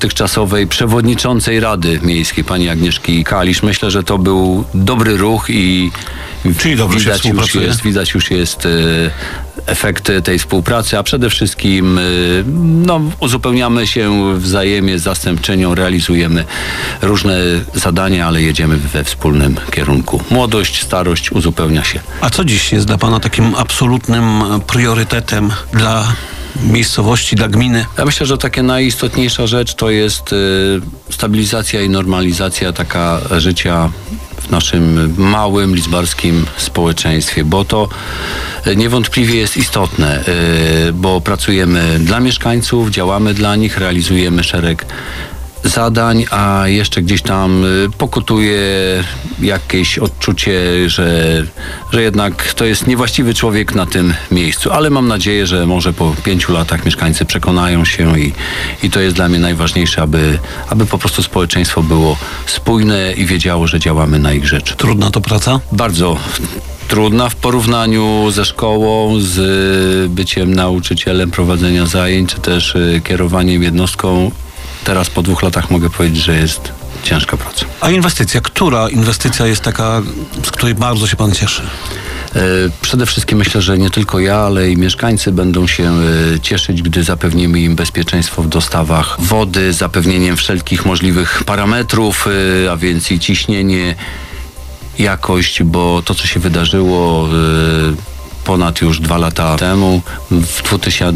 dotychczasowej przewodniczącej Rady Miejskiej, pani Agnieszki Kalisz. Myślę, że to był dobry ruch i czyli dobrze widać już jest efekty tej współpracy, a przede wszystkim uzupełniamy się wzajemnie z zastępczynią, realizujemy różne zadania, ale jedziemy we wspólnym kierunku. Młodość, starość uzupełnia się. A co dziś jest dla pana takim absolutnym priorytetem dla miejscowości, dla gminy? Ja myślę, że takie najistotniejsza rzecz to jest stabilizacja i normalizacja taka życia w naszym małym, lidzbarskim społeczeństwie, bo to niewątpliwie jest istotne, bo pracujemy dla mieszkańców, działamy dla nich, realizujemy szereg zadań, a jeszcze gdzieś tam pokutuje jakieś odczucie, że jednak to jest niewłaściwy człowiek na tym miejscu. Ale mam nadzieję, że może po 5 latach mieszkańcy przekonają się i to jest dla mnie najważniejsze, aby po prostu społeczeństwo było spójne i wiedziało, że działamy na ich rzecz. Trudna to praca? Bardzo trudna w porównaniu ze szkołą, z byciem nauczycielem, prowadzenia zajęć, czy też kierowaniem jednostką. Teraz po 2 latach mogę powiedzieć, że jest ciężka praca. A inwestycja? Która inwestycja jest taka, z której bardzo się pan cieszy? Przede wszystkim myślę, że nie tylko ja, ale i mieszkańcy będą się cieszyć, gdy zapewnimy im bezpieczeństwo w dostawach wody, zapewnieniem wszelkich możliwych parametrów, a więc i ciśnienie, jakość, bo to, co się wydarzyło ponad już 2 lata temu, w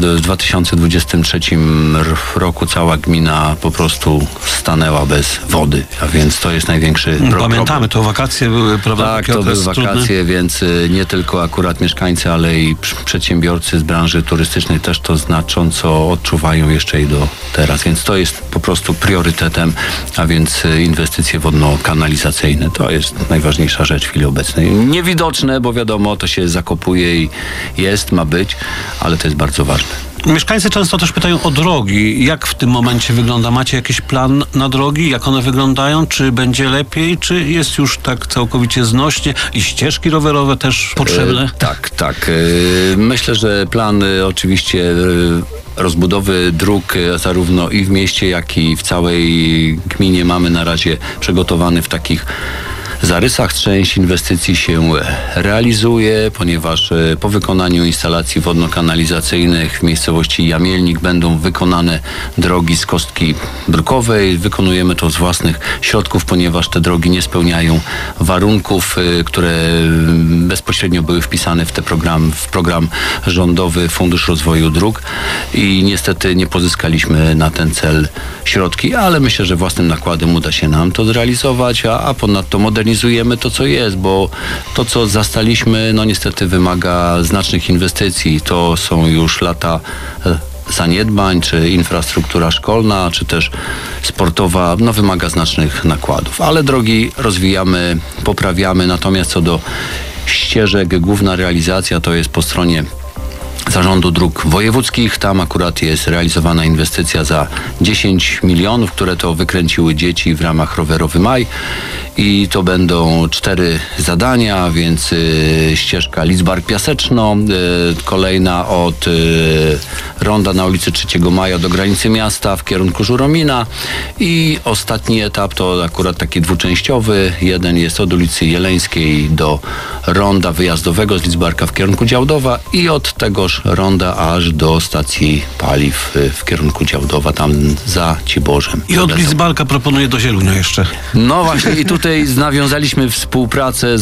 2023 roku cała gmina po prostu stanęła bez wody, a więc to jest największy problem. Pamiętamy, to wakacje były, prawda? Tak, to były wakacje, trudny. Więc nie tylko akurat mieszkańcy, ale i przedsiębiorcy z branży turystycznej też to znacząco odczuwają jeszcze i do teraz, więc to jest po prostu priorytetem, a więc inwestycje wodno-kanalizacyjne. To jest najważniejsza rzecz w chwili obecnej. Niewidoczne, bo wiadomo, to się zakopuje i ma być, ale to jest bardzo ważne. Mieszkańcy często też pytają o drogi. Jak w tym momencie wygląda? Macie jakiś plan na drogi? Jak one wyglądają? Czy będzie lepiej? Czy jest już tak całkowicie znośnie? I ścieżki rowerowe też potrzebne? Tak. Myślę, że plan oczywiście rozbudowy dróg zarówno i w mieście, jak i w całej gminie mamy na razie przygotowany w takich zarysach. Część inwestycji się realizuje, ponieważ po wykonaniu instalacji wodno-kanalizacyjnych w miejscowości Jamielnik będą wykonane drogi z kostki brukowej. Wykonujemy to z własnych środków, ponieważ te drogi nie spełniają warunków, które bezpośrednio były wpisane w program rządowy Fundusz Rozwoju Dróg i niestety nie pozyskaliśmy na ten cel środki, ale myślę, że własnym nakładem uda się nam to zrealizować, a ponadto modernizujemy to, co jest, bo to, co zastaliśmy, niestety wymaga znacznych inwestycji. To są już lata zaniedbań, czy infrastruktura szkolna, czy też sportowa, wymaga znacznych nakładów. Ale drogi rozwijamy, poprawiamy, natomiast co do ścieżek, główna realizacja to jest po stronie Zarządu Dróg Wojewódzkich. Tam akurat jest realizowana inwestycja za 10 milionów, które to wykręciły dzieci w ramach Rowerowy Maj. I to będą 4 zadania, więc ścieżka Lidzbark-Piaseczno, kolejna od ronda na ulicy 3 Maja do granicy miasta w kierunku Żuromina i ostatni etap to akurat taki dwuczęściowy. Jeden jest od ulicy Jeleńskiej do ronda wyjazdowego z Lidzbarka w kierunku Działdowa i od tegoż ronda aż do stacji paliw w kierunku Działdowa, tam za Ciborzem. I od Lidzbarka proponuję do Zielunia jeszcze. No właśnie i tutaj nawiązaliśmy współpracę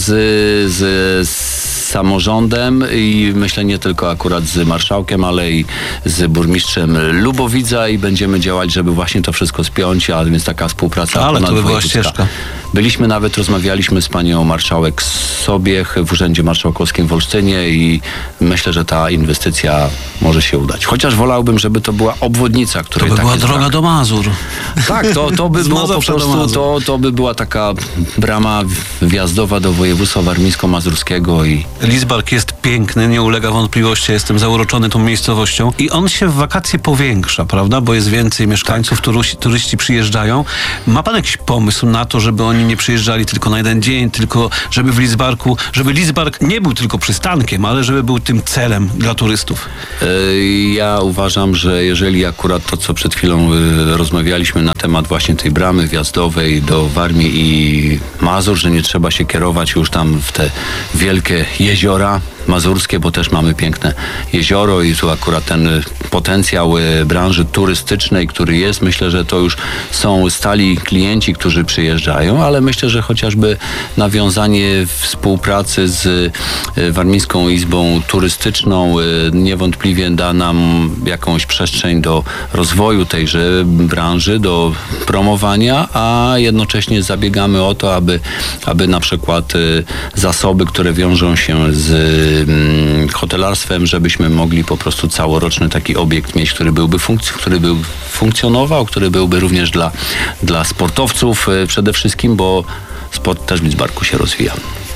z samorządem i myślę nie tylko akurat z marszałkiem, ale i z burmistrzem Lubowidza i będziemy działać, żeby właśnie to wszystko spiąć, a więc taka współpraca ponadwojewódzka. Rozmawialiśmy z panią marszałek Sobiech w Urzędzie Marszałkowskim w Olsztynie i myślę, że ta inwestycja może się udać. Chociaż wolałbym, żeby to była obwodnica, której to by była droga do Mazur. Tak, to by było po prostu, to by była taka brama wjazdowa do województwa warmińsko-mazurskiego i Lidzbark jest piękny, nie ulega wątpliwości, jestem zauroczony tą miejscowością i on się w wakacje powiększa, prawda? Bo jest więcej mieszkańców, turyści przyjeżdżają. Ma pan jakiś pomysł na to, żeby oni nie przyjeżdżali tylko na jeden dzień, tylko żeby żeby Lidzbark nie był tylko przystankiem, ale żeby był tym celem dla turystów? Ja uważam, że jeżeli akurat to, co przed chwilą rozmawialiśmy na temat właśnie tej bramy wjazdowej do Warmii i Mazur, że nie trzeba się kierować już tam w te wielkie jeziora mazurskie, bo też mamy piękne jezioro i tu akurat ten potencjał branży turystycznej, który jest, myślę, że to już są stali klienci, którzy przyjeżdżają, ale myślę, że chociażby nawiązanie współpracy z Warmińską Izbą Turystyczną niewątpliwie da nam jakąś przestrzeń do rozwoju tejże branży, do promowania, a jednocześnie zabiegamy o to, aby na przykład zasoby, które wiążą się z hotelarstwem, żebyśmy mogli po prostu całoroczny taki obiekt mieć, który by funkcjonował, który byłby również dla sportowców przede wszystkim, bo sport też w Lidzbarku się rozwija.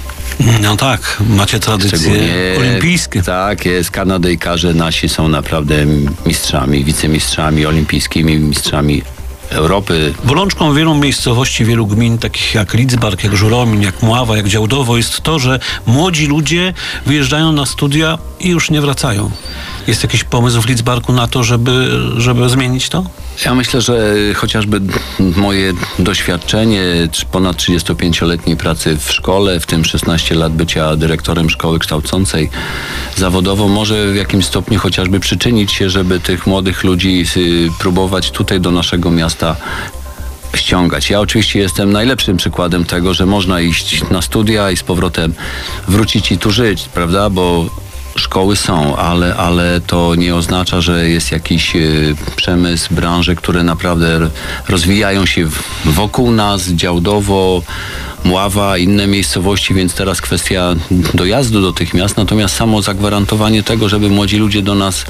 No tak, macie tradycje olimpijskie. Tak jest, Kanadyjkarze nasi są naprawdę mistrzami, wicemistrzami olimpijskimi, mistrzami Europy. Bolączką wielu miejscowości, wielu gmin, takich jak Lidzbark, jak Żuromin, jak Mława, jak Działdowo, jest to, że młodzi ludzie wyjeżdżają na studia i już nie wracają. Jest jakiś pomysł w Lidzbarku na to, żeby zmienić to? Ja myślę, że chociażby moje doświadczenie ponad 35-letniej pracy w szkole, w tym 16 lat bycia dyrektorem szkoły kształcącej zawodowo, może w jakimś stopniu chociażby przyczynić się, żeby tych młodych ludzi próbować tutaj do naszego miasta ściągać. Ja oczywiście jestem najlepszym przykładem tego, że można iść na studia i z powrotem wrócić i tu żyć, prawda, bo szkoły są, ale to nie oznacza, że jest jakiś przemysł, branże, które naprawdę rozwijają się wokół nas, Działdowo, Mława, inne miejscowości, więc teraz kwestia dojazdu do tych miast, natomiast samo zagwarantowanie tego, żeby młodzi ludzie do nas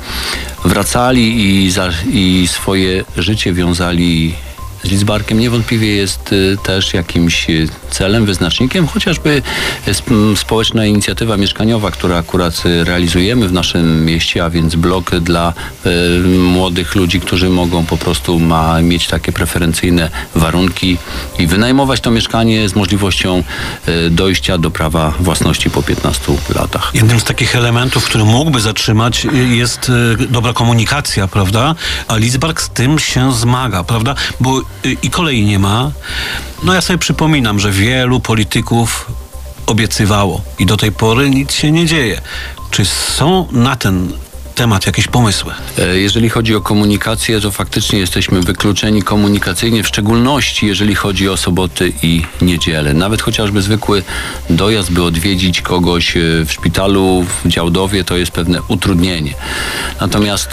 wracali i swoje życie wiązali z Lidzbarkiem, niewątpliwie jest też jakimś celem, wyznacznikiem, chociażby społeczna inicjatywa mieszkaniowa, która akurat realizujemy w naszym mieście, a więc blok dla młodych ludzi, którzy mogą po prostu mieć takie preferencyjne warunki i wynajmować to mieszkanie z możliwością dojścia do prawa własności po 15 latach. Jednym z takich elementów, który mógłby zatrzymać, jest dobra komunikacja, prawda? A Lidzbark z tym się zmaga, prawda? Bo i kolei nie ma. No ja sobie przypominam, że wielu polityków obiecywało i do tej pory nic się nie dzieje. Czy są na ten temat jakieś pomysły? Jeżeli chodzi o komunikację, to faktycznie jesteśmy wykluczeni komunikacyjnie, w szczególności jeżeli chodzi o soboty i niedzielę. Nawet chociażby zwykły dojazd, by odwiedzić kogoś w szpitalu w Działdowie, to jest pewne utrudnienie. Natomiast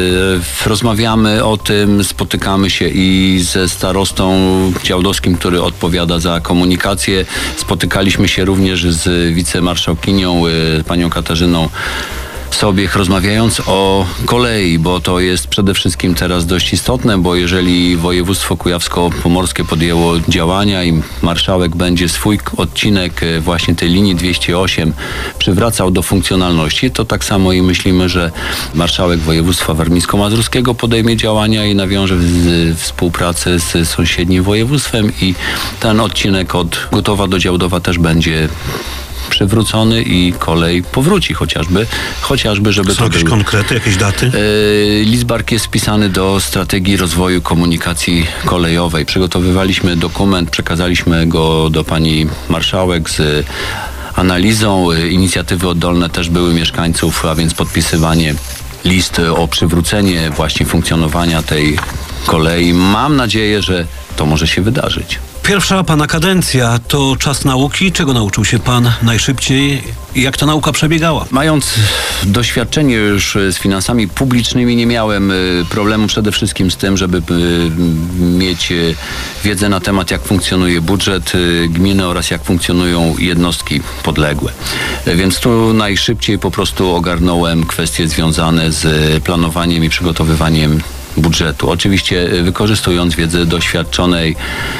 rozmawiamy o tym, spotykamy się i ze starostą działdowskim, który odpowiada za komunikację. Spotykaliśmy się również z wicemarszałkinią, panią Katarzyną Sobiech, rozmawiając o kolei, bo to jest przede wszystkim teraz dość istotne, bo jeżeli województwo kujawsko-pomorskie podjęło działania i marszałek będzie swój odcinek właśnie tej linii 208 przywracał do funkcjonalności, to tak samo i myślimy, że marszałek województwa warmińsko-mazurskiego podejmie działania i nawiąże współpracę z sąsiednim województwem i ten odcinek od Gotowa do Działdowa też będzie przywrócony i kolej powróci chociażby, żeby... Są jakieś konkrety, jakieś daty? Lidzbark jest wpisany do strategii rozwoju komunikacji kolejowej. Przygotowywaliśmy dokument, przekazaliśmy go do pani marszałek z analizą. Inicjatywy oddolne też były mieszkańców, a więc podpisywanie list o przywrócenie właśnie funkcjonowania tej kolei. Mam nadzieję, że to może się wydarzyć. Pierwsza pana kadencja to czas nauki. Czego nauczył się pan najszybciej i jak ta nauka przebiegała? Mając doświadczenie już z finansami publicznymi, nie miałem problemu przede wszystkim z tym, żeby mieć wiedzę na temat, jak funkcjonuje budżet gminy oraz jak funkcjonują jednostki podległe. Więc tu najszybciej po prostu ogarnąłem kwestie związane z planowaniem i przygotowywaniem budżetu. Oczywiście wykorzystując wiedzę doświadczonej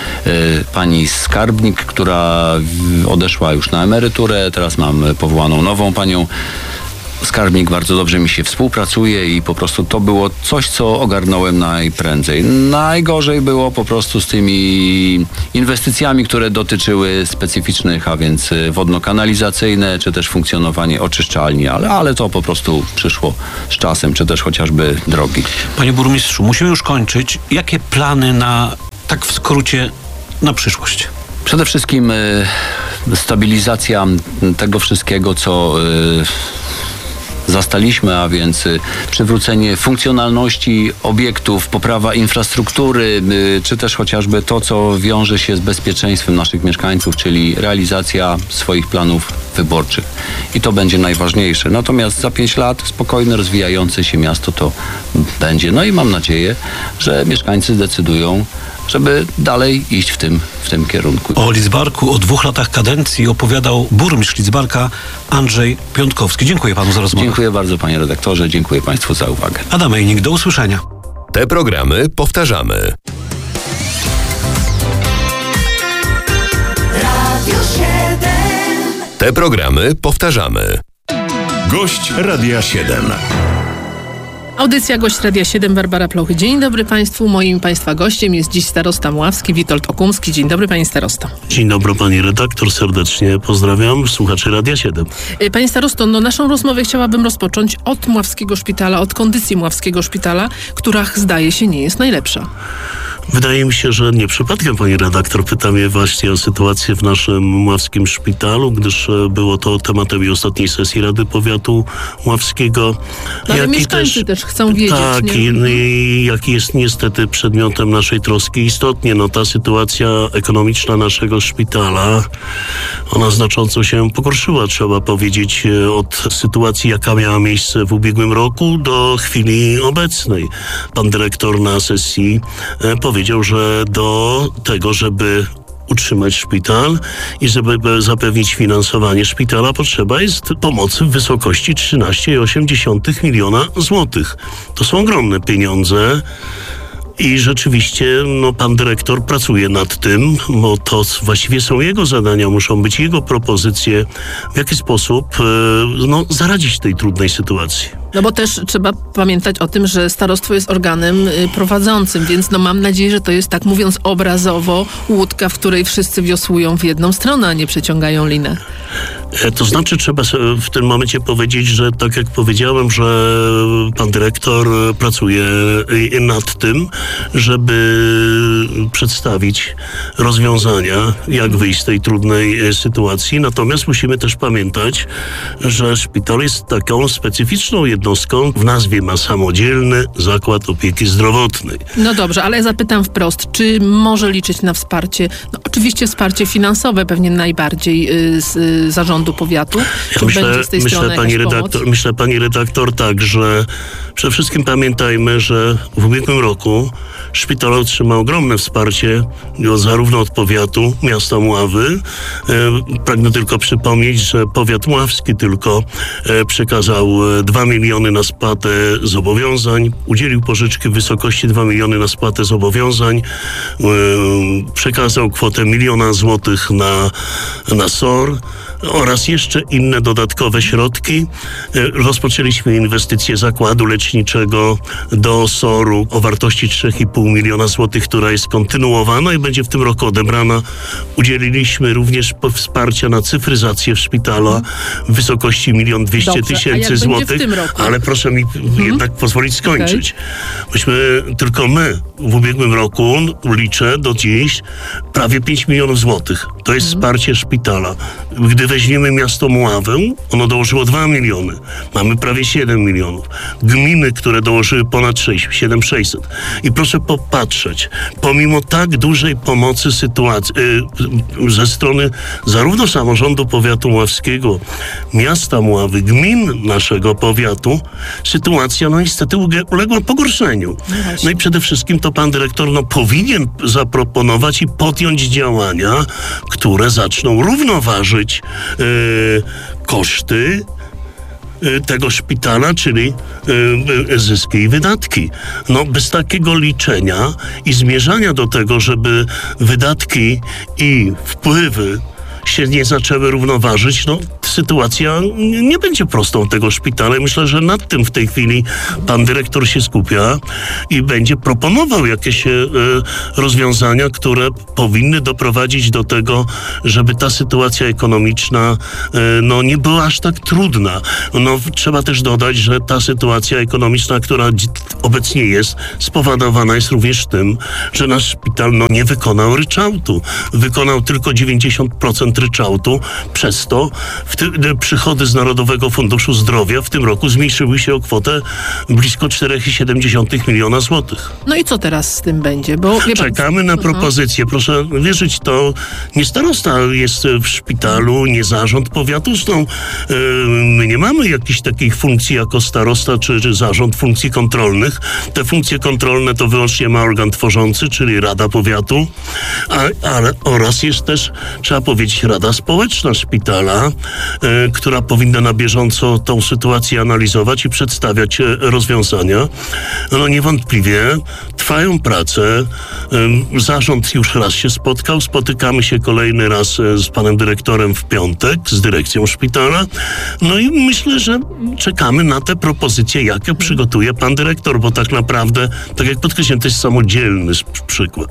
pani skarbnik, która odeszła już na emeryturę. Teraz mam powołaną nową panią skarbnik bardzo dobrze mi się współpracuje i po prostu to było coś, co ogarnąłem najprędzej. Najgorzej było po prostu z tymi inwestycjami, które dotyczyły specyficznych, a więc wodno-kanalizacyjne, czy też funkcjonowanie oczyszczalni, ale to po prostu przyszło z czasem, czy też chociażby drogi. Panie burmistrzu, musimy już kończyć. Jakie plany tak w skrócie, na przyszłość? Przede wszystkim stabilizacja tego wszystkiego, co zastaliśmy, a więc przywrócenie funkcjonalności obiektów, poprawa infrastruktury, czy też chociażby to, co wiąże się z bezpieczeństwem naszych mieszkańców, czyli realizacja swoich planów wyborczych. I to będzie najważniejsze. Natomiast za 5 lat spokojne, rozwijające się miasto to będzie. No i mam nadzieję, że mieszkańcy zdecydują, żeby dalej iść w tym kierunku. O Lidzbarku, o 2 latach kadencji opowiadał burmistrz Lidzbarka Andrzej Piątkowski. Dziękuję panu za rozmowę. Dziękuję bardzo, panie redaktorze. Dziękuję państwu za uwagę. Adam Mejnik, do usłyszenia. Te programy powtarzamy. Te programy powtarzamy. Gość Radia 7. Audycja Gość Radia 7, Barbara Plochy. Dzień dobry państwu. Moim państwa gościem jest dziś starosta mławski Witold Okumski. Dzień dobry, panie starosto. Dzień dobry, pani redaktor. Serdecznie pozdrawiam słuchaczy Radia 7. Panie starosto, naszą rozmowę chciałabym rozpocząć od Mławskiego Szpitala, od kondycji Mławskiego Szpitala, która zdaje się nie jest najlepsza. Wydaje mi się, że nie przypadkiem pani redaktor pyta mnie właśnie o sytuację w naszym Mławskim Szpitalu, gdyż było to tematem i ostatniej sesji Rady Powiatu Mławskiego. Ale mieszkańcy też chcą wiedzieć. Tak, i jaki jest niestety przedmiotem naszej troski. Istotnie, ta sytuacja ekonomiczna naszego szpitala, ona znacząco się pogorszyła, trzeba powiedzieć, od sytuacji, jaka miała miejsce w ubiegłym roku do chwili obecnej. Pan dyrektor na sesji powiedział, że do tego, żeby utrzymać szpital i żeby zapewnić finansowanie szpitala, potrzeba jest pomocy w wysokości 13,8 miliona złotych. To są ogromne pieniądze. I rzeczywiście pan dyrektor pracuje nad tym, bo to właściwie są jego zadania, muszą być jego propozycje, w jaki sposób zaradzić tej trudnej sytuacji. Bo też trzeba pamiętać o tym, że starostwo jest organem prowadzącym, więc mam nadzieję, że to jest, tak mówiąc obrazowo, łódka, w której wszyscy wiosłują w jedną stronę, a nie przeciągają linę. To znaczy, trzeba w tym momencie powiedzieć, że tak jak powiedziałem, że pan dyrektor pracuje nad tym, żeby przedstawić rozwiązania, jak wyjść z tej trudnej sytuacji. Natomiast musimy też pamiętać, że szpital jest taką specyficzną jednostką. W nazwie ma Samodzielny Zakład Opieki Zdrowotnej. No dobrze, ale zapytam wprost, czy może liczyć na wsparcie? Oczywiście wsparcie finansowe pewnie najbardziej z zarządu powiatu. Czy będzie z tej strony myślę, pani redaktor, tak, że przede wszystkim pamiętajmy, że w ubiegłym roku szpital otrzymał ogromne wsparcie zarówno od powiatu, miasta Mławy. Pragnę tylko przypomnieć, że powiat mławski tylko przekazał 2 miliony na spłatę zobowiązań, udzielił pożyczki w wysokości 2 miliony na spłatę zobowiązań, przekazał kwotę 1 miliona złotych na SOR oraz jeszcze inne dodatkowe środki. Rozpoczęliśmy inwestycję zakładu leczniczego do SOR-u o wartości 3,5 miliona złotych, która jest kontynuowana i będzie w tym roku odebrana. Udzieliliśmy również wsparcia na cyfryzację w szpitalu w wysokości 1 200 000 złotych. Ale proszę mi jednak pozwolić skończyć. My w ubiegłym roku, liczę do dziś, prawie 5 milionów złotych. To jest wsparcie szpitala. Gdy weźmiemy miasto Mławę, ono dołożyło 2 miliony. Mamy prawie 7 milionów. Gminy, które dołożyły ponad 7,6. I proszę popatrzeć, pomimo tak dużej pomocy ze strony zarówno samorządu powiatu mławskiego, miasta Mławy, gmin naszego powiatu, sytuacja niestety uległa pogorszeniu. No i przede wszystkim to pan dyrektor powinien zaproponować i podjąć działania, które zaczną równoważyć koszty tego szpitala, czyli zyski i wydatki. Bez takiego liczenia i zmierzania do tego, żeby wydatki i wpływy się nie zaczęły równoważyć, no sytuacja nie będzie prostą tego szpitala. Myślę, że nad tym w tej chwili pan dyrektor się skupia i będzie proponował jakieś rozwiązania, które powinny doprowadzić do tego, żeby ta sytuacja ekonomiczna no, nie była aż tak trudna. No, trzeba też dodać, że ta sytuacja ekonomiczna, która obecnie jest, spowodowana jest również tym, że nasz szpital no, nie wykonał ryczałtu. Wykonał tylko 90% ryczałtu. Przez to przychody z Narodowego Funduszu Zdrowia w tym roku zmniejszyły się o kwotę blisko 4,7 miliona złotych. No i co teraz z tym będzie? Bo czekamy na propozycję. Proszę wierzyć, to nie starosta jest w szpitalu, nie zarząd powiatu. Zresztą my nie mamy jakichś takich funkcji jako starosta czy zarząd funkcji kontrolnych. Te funkcje kontrolne to wyłącznie ma organ tworzący, czyli Rada Powiatu, oraz jest też, trzeba powiedzieć, Rada Społeczna Szpitala, która powinna na bieżąco tą sytuację analizować i przedstawiać rozwiązania. No niewątpliwie trwają prace. Zarząd już raz się spotkał. Spotykamy się kolejny raz z panem dyrektorem w piątek, z dyrekcją szpitala. No i myślę, że czekamy na te propozycje, jakie przygotuje pan dyrektor, bo tak naprawdę, tak jak podkreślam, to jest samodzielny przykład.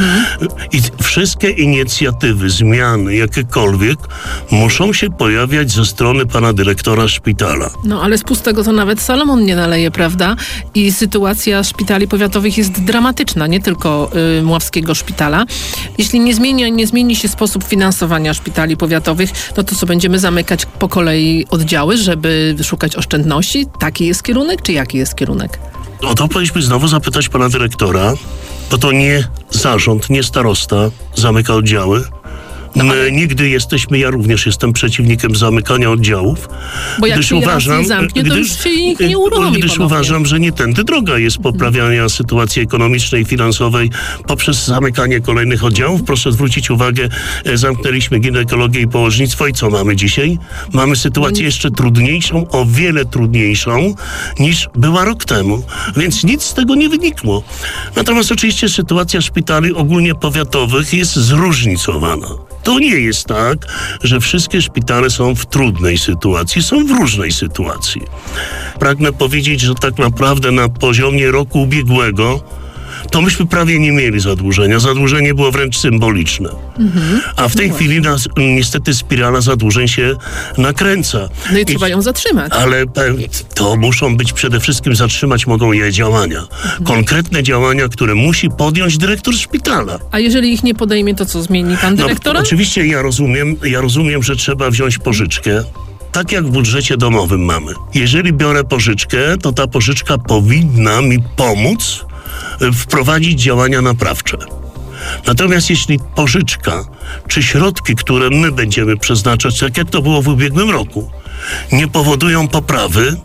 I wszystkie inicjatywy, zmiany, jakiekolwiek, muszą się pojawiać ze strony pana dyrektora szpitala. No ale z pustego to nawet Salomon nie naleje, prawda? I sytuacja szpitali powiatowych jest dramatyczna, nie tylko Mławskiego Szpitala. Jeśli nie zmieni się sposób finansowania szpitali powiatowych, no to co, będziemy zamykać po kolei oddziały, żeby szukać oszczędności? Taki jest kierunek, czy jaki jest kierunek? O to powinniśmy znowu zapytać pana dyrektora, bo to nie zarząd, nie starosta zamyka oddziały. My nigdy ja również jestem przeciwnikiem zamykania oddziałów. Bo jak się raz nie zamknie, to już się ich nie uruchomi. Gdyż uważam, że nie tędy droga jest poprawiania sytuacji ekonomicznej i finansowej poprzez zamykanie kolejnych oddziałów. Proszę zwrócić uwagę, zamknęliśmy ginekologię i położnictwo i co mamy dzisiaj? Mamy sytuację jeszcze trudniejszą, o wiele trudniejszą niż była rok temu. Więc nic z tego nie wynikło. Natomiast oczywiście sytuacja szpitali ogólnie powiatowych jest zróżnicowana. To nie jest tak, że wszystkie szpitale są w trudnej sytuacji, są w różnej sytuacji. Pragnę powiedzieć, że tak naprawdę na poziomie roku ubiegłego to myśmy prawie nie mieli zadłużenia. Zadłużenie było wręcz symboliczne. A w tej chwili niestety spirala zadłużeń się nakręca. No i trzeba ją zatrzymać. Ale to muszą być przede wszystkim, zatrzymać mogą je działania. Konkretne działania, które musi podjąć dyrektor szpitala. A jeżeli ich nie podejmie, to co zmieni pan dyrektora? No, oczywiście ja rozumiem, że trzeba wziąć pożyczkę. Tak jak w budżecie domowym mamy. Jeżeli biorę pożyczkę, to ta pożyczka powinna mi pomóc wprowadzić działania naprawcze. Natomiast jeśli pożyczka czy środki, które my będziemy przeznaczać, tak jak to było w ubiegłym roku, nie powodują poprawy,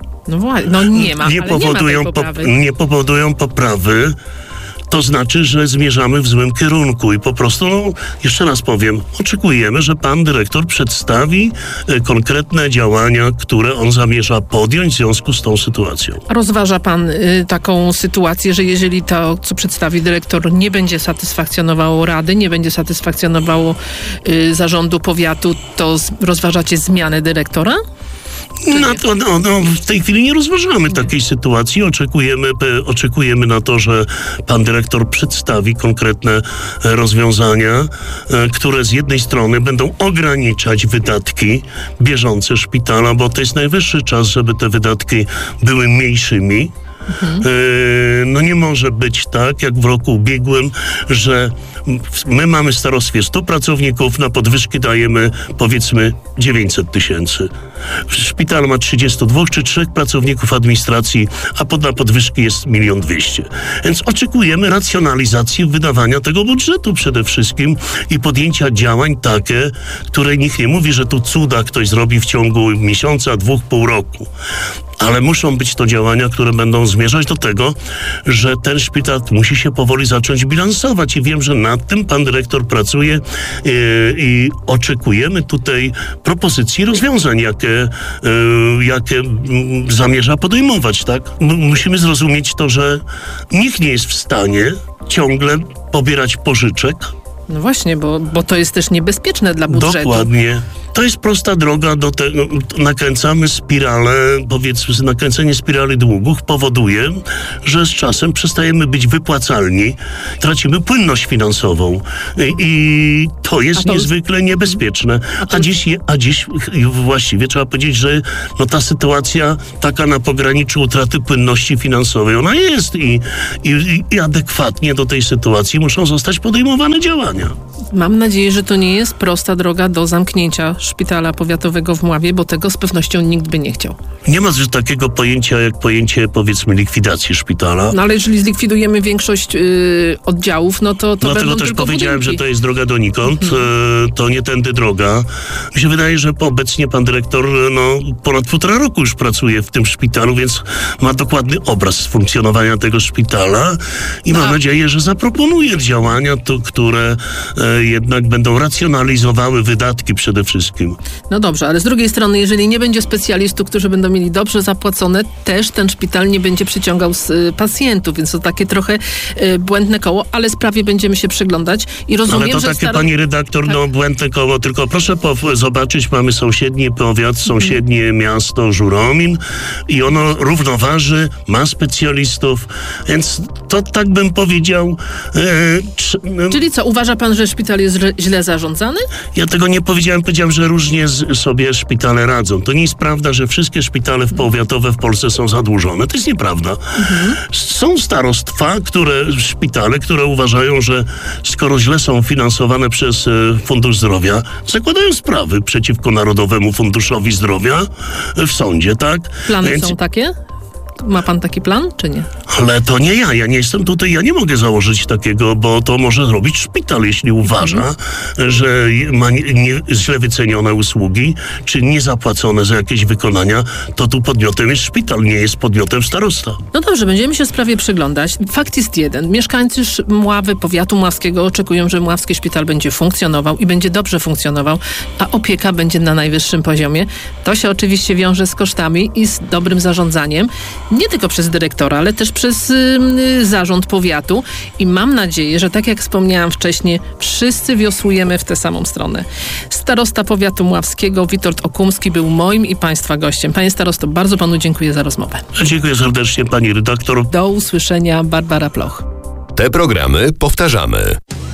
nie powodują poprawy, to znaczy, że zmierzamy w złym kierunku i po prostu, jeszcze raz powiem, oczekujemy, że pan dyrektor przedstawi konkretne działania, które on zamierza podjąć w związku z tą sytuacją. Rozważa pan taką sytuację, że jeżeli to, co przedstawi dyrektor, nie będzie satysfakcjonowało Rady, nie będzie satysfakcjonowało zarządu powiatu, to rozważacie zmianę dyrektora? W tej chwili nie rozważamy takiej sytuacji. Oczekujemy na to, że pan dyrektor przedstawi konkretne rozwiązania, które z jednej strony będą ograniczać wydatki bieżące szpitala, bo to jest najwyższy czas, żeby te wydatki były mniejszymi. Nie może być tak, jak w roku ubiegłym, że my mamy w starostwie 100 pracowników, na podwyżki dajemy powiedzmy 900 tysięcy. Szpital ma 32 czy 3 pracowników administracji, a na podwyżki jest 1 200 000. Więc oczekujemy racjonalizacji wydawania tego budżetu przede wszystkim i podjęcia działań takie, które nikt nie mówi, że tu cuda ktoś zrobi w ciągu miesiąca, 2, pół roku. Ale muszą być to działania, które będą zmierzać do tego, że ten szpital musi się powoli zacząć bilansować i wiem, że nad tym pan dyrektor pracuje i oczekujemy tutaj propozycji rozwiązań, jakie zamierza podejmować, tak? Musimy zrozumieć to, że nikt nie jest w stanie ciągle pobierać pożyczek No właśnie, bo to jest też niebezpieczne dla budżetu. Dokładnie. To jest prosta droga do tego. Nakręcamy spiralę, powiedzmy, nakręcenie spirali długów powoduje, że z czasem przestajemy być wypłacalni, tracimy płynność finansową i to jest niezwykle niebezpieczne. A dziś właściwie trzeba powiedzieć, że ta sytuacja taka na pograniczu utraty płynności finansowej, ona jest i adekwatnie do tej sytuacji muszą zostać podejmowane działania. Mam nadzieję, że to nie jest prosta droga do zamknięcia szpitala powiatowego w Mławie, bo tego z pewnością nikt by nie chciał. Nie ma takiego pojęcia jak pojęcie, powiedzmy, likwidacji szpitala. No ale jeżeli zlikwidujemy większość oddziałów, no to dlatego będą też tylko powiedziałem, budynki. że to jest droga donikąd. To nie tędy droga. Mi się wydaje, że obecnie pan dyrektor ponad 1,5 roku już pracuje w tym szpitalu, więc ma dokładny obraz funkcjonowania tego szpitala i mam nadzieję, że zaproponuje działania, które jednak będą racjonalizowały wydatki przede wszystkim. No dobrze, ale z drugiej strony, jeżeli nie będzie specjalistów, którzy będą mieli dobrze zapłacone, też ten szpital nie będzie przyciągał pacjentów, więc to takie trochę błędne koło, ale sprawie będziemy się przyglądać i rozumiem, ale to że takie, pani redaktor, błędne koło, tylko proszę zobaczyć, mamy sąsiedni powiat, sąsiednie miasto Żuromin i ono równoważy, ma specjalistów, więc to tak bym powiedział... Czyli co, uważa pan, że szpital jest źle zarządzany? Ja tego nie powiedziałem, że różnie sobie szpitale radzą. To nie jest prawda, że wszystkie szpitale powiatowe w Polsce są zadłużone. To jest nieprawda. Są starostwa, szpitale, które uważają, że skoro źle są finansowane przez Fundusz Zdrowia, zakładają sprawy przeciwko Narodowemu Funduszowi Zdrowia w sądzie, tak? Plany są takie? Ma pan taki plan, czy nie? Ale to nie ja nie jestem tutaj, ja nie mogę założyć takiego, bo to może zrobić szpital, jeśli uważa, że ma źle wycenione usługi, czy niezapłacone za jakieś wykonania, to tu podmiotem jest szpital, nie jest podmiotem starosta. No dobrze, będziemy się sprawie przyglądać. Fakt jest jeden. Mieszkańcy Mławy, powiatu mławskiego oczekują, że mławski szpital będzie funkcjonował i będzie dobrze funkcjonował, a opieka będzie na najwyższym poziomie. To się oczywiście wiąże z kosztami i z dobrym zarządzaniem. Nie tylko przez dyrektora, ale też przez zarząd powiatu i mam nadzieję, że tak jak wspomniałam wcześniej, wszyscy wiosłujemy w tę samą stronę. Starosta powiatu mławskiego Witold Okumski był moim i państwa gościem. Panie starosto, bardzo panu dziękuję za rozmowę. Dziękuję serdecznie, pani redaktor. Do usłyszenia, Barbara Ploch. Te programy powtarzamy.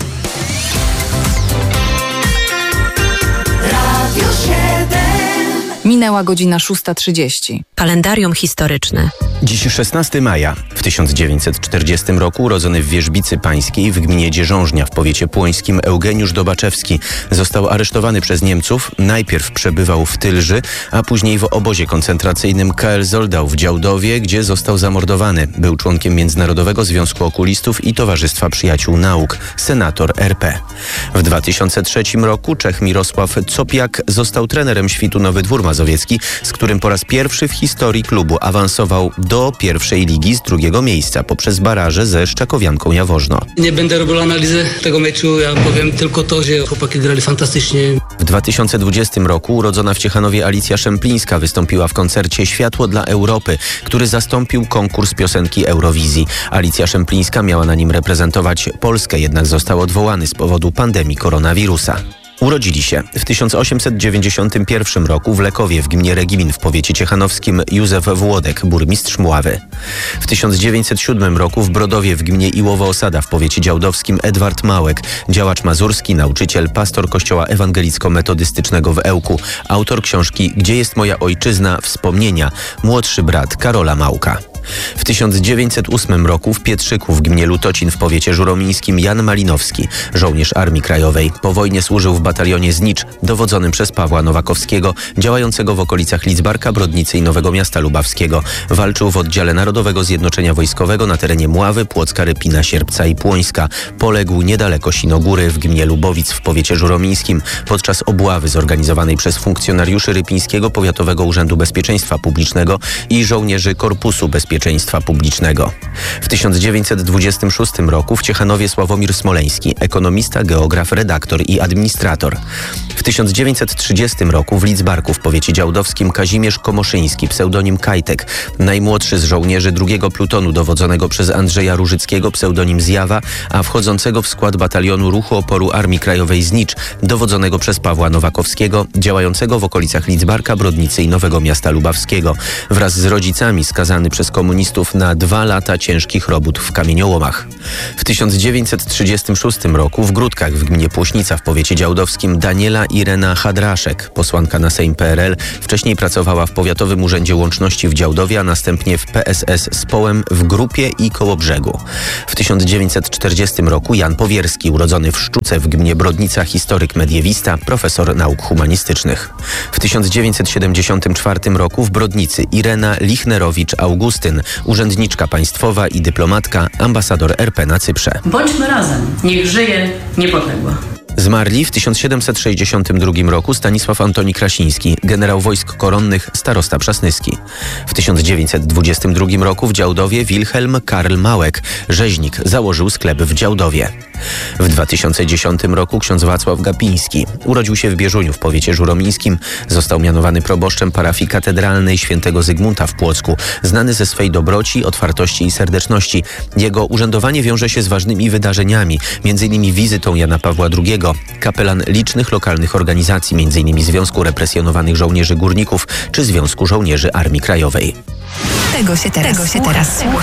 Minęła godzina 6:30. Kalendarium historyczne. Dziś 16 maja. W 1940 roku urodzony w Wierzbicy Pańskiej w gminie Dzierżążnia w powiecie płońskim Eugeniusz Dobaczewski został aresztowany przez Niemców. Najpierw przebywał w Tylży, a później w obozie koncentracyjnym KL Zoldau w Działdowie, gdzie został zamordowany. Był członkiem Międzynarodowego Związku Okulistów i Towarzystwa Przyjaciół Nauk, senator RP. W 2003 roku Czech Mirosław Copiak został trenerem Świtu Nowy Dwór Mazowiecki, z którym po raz pierwszy w historii klubu awansował do pierwszej ligi z drugiego miejsca poprzez baraże ze Szczakowianką Jaworzno. Nie będę robił analizy tego meczu, ja powiem tylko to, że chłopaki grali fantastycznie. W 2020 roku urodzona w Ciechanowie Alicja Szemplińska wystąpiła w koncercie Światło dla Europy, który zastąpił konkurs piosenki Eurowizji. Alicja Szemplińska miała na nim reprezentować Polskę, jednak został odwołany z powodu pandemii koronawirusa. Urodzili się w 1891 roku w Lekowie w gminie Regimin w powiecie ciechanowskim Józef Włodek, burmistrz Mławy. W 1907 roku w Brodowie w gminie Iłowo-Osada w powiecie działdowskim Edward Małek, działacz mazurski, nauczyciel, pastor kościoła ewangelicko-metodystycznego w Ełku, autor książki Gdzie jest moja ojczyzna? Wspomnienia, młodszy brat Karola Małka. W 1908 roku w Pietrzyku w gminie Lutocin w powiecie żuromińskim Jan Malinowski, żołnierz Armii Krajowej. Po wojnie służył w batalionie Znicz, dowodzonym przez Pawła Nowakowskiego, działającego w okolicach Lidzbarka, Brodnicy i Nowego Miasta Lubawskiego. Walczył w oddziale Narodowego Zjednoczenia Wojskowego na terenie Mławy, Płocka, Rypina, Sierpca i Płońska. Poległ niedaleko Sinogóry w gminie Lubowic w powiecie żuromińskim podczas obławy zorganizowanej przez funkcjonariuszy Rypińskiego Powiatowego Urzędu Bezpieczeństwa Publicznego i żołnierzy Korpusu Bezpieczeństwa bezpieczeństwa publicznego. W 1926 roku w Ciechanowie Sławomir Smoleński, ekonomista, geograf, redaktor i administrator. W 1930 roku w Lidzbarku w powiecie działdowskim Kazimierz Komoszyński, pseudonim Kajtek, najmłodszy z żołnierzy drugiego plutonu dowodzonego przez Andrzeja Różyckiego, pseudonim Zjawa, a wchodzącego w skład batalionu ruchu oporu Armii Krajowej Znicz, dowodzonego przez Pawła Nowakowskiego, działającego w okolicach Lidzbarka, Brodnicy i Nowego Miasta Lubawskiego, wraz z rodzicami skazany przez komunistów na 2 lata ciężkich robót w kamieniołomach. W 1936 roku w Gródkach w gminie Płośnica w powiecie działdowskim Daniela Irena Hadraszek, posłanka na Sejm PRL, wcześniej pracowała w Powiatowym Urzędzie Łączności w Działdowie, a następnie w PSS z Połem w Grupie i Kołobrzegu. W 1940 roku Jan Powierski, urodzony w Szczuce w gminie Brodnica, historyk mediewista, profesor nauk humanistycznych. W 1974 roku w Brodnicy Irena Lichnerowicz-Augustyn, urzędniczka państwowa i dyplomatka, ambasador RP na Cyprze. Bądźmy razem, niech żyje niepodległa. Zmarli w 1762 roku Stanisław Antoni Krasiński, generał wojsk koronnych, starosta przasnyski. W 1922 roku w Działdowie Wilhelm Karl Małek, rzeźnik, założył sklep w Działdowie. W 2010 roku ksiądz Wacław Gapiński urodził się w Bieżuniu w powiecie żuromińskim. Został mianowany proboszczem parafii katedralnej świętego Zygmunta w Płocku, znany ze swej dobroci, otwartości i serdeczności. Jego urzędowanie wiąże się z ważnymi wydarzeniami, m.in. wizytą Jana Pawła II, kapelan licznych lokalnych organizacji, m.in. Związku Represjonowanych Żołnierzy Górników czy Związku Żołnierzy Armii Krajowej. Tego się teraz słucha.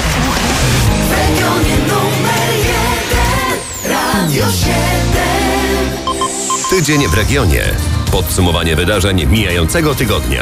Tydzień w regionie. Podsumowanie wydarzeń mijającego tygodnia.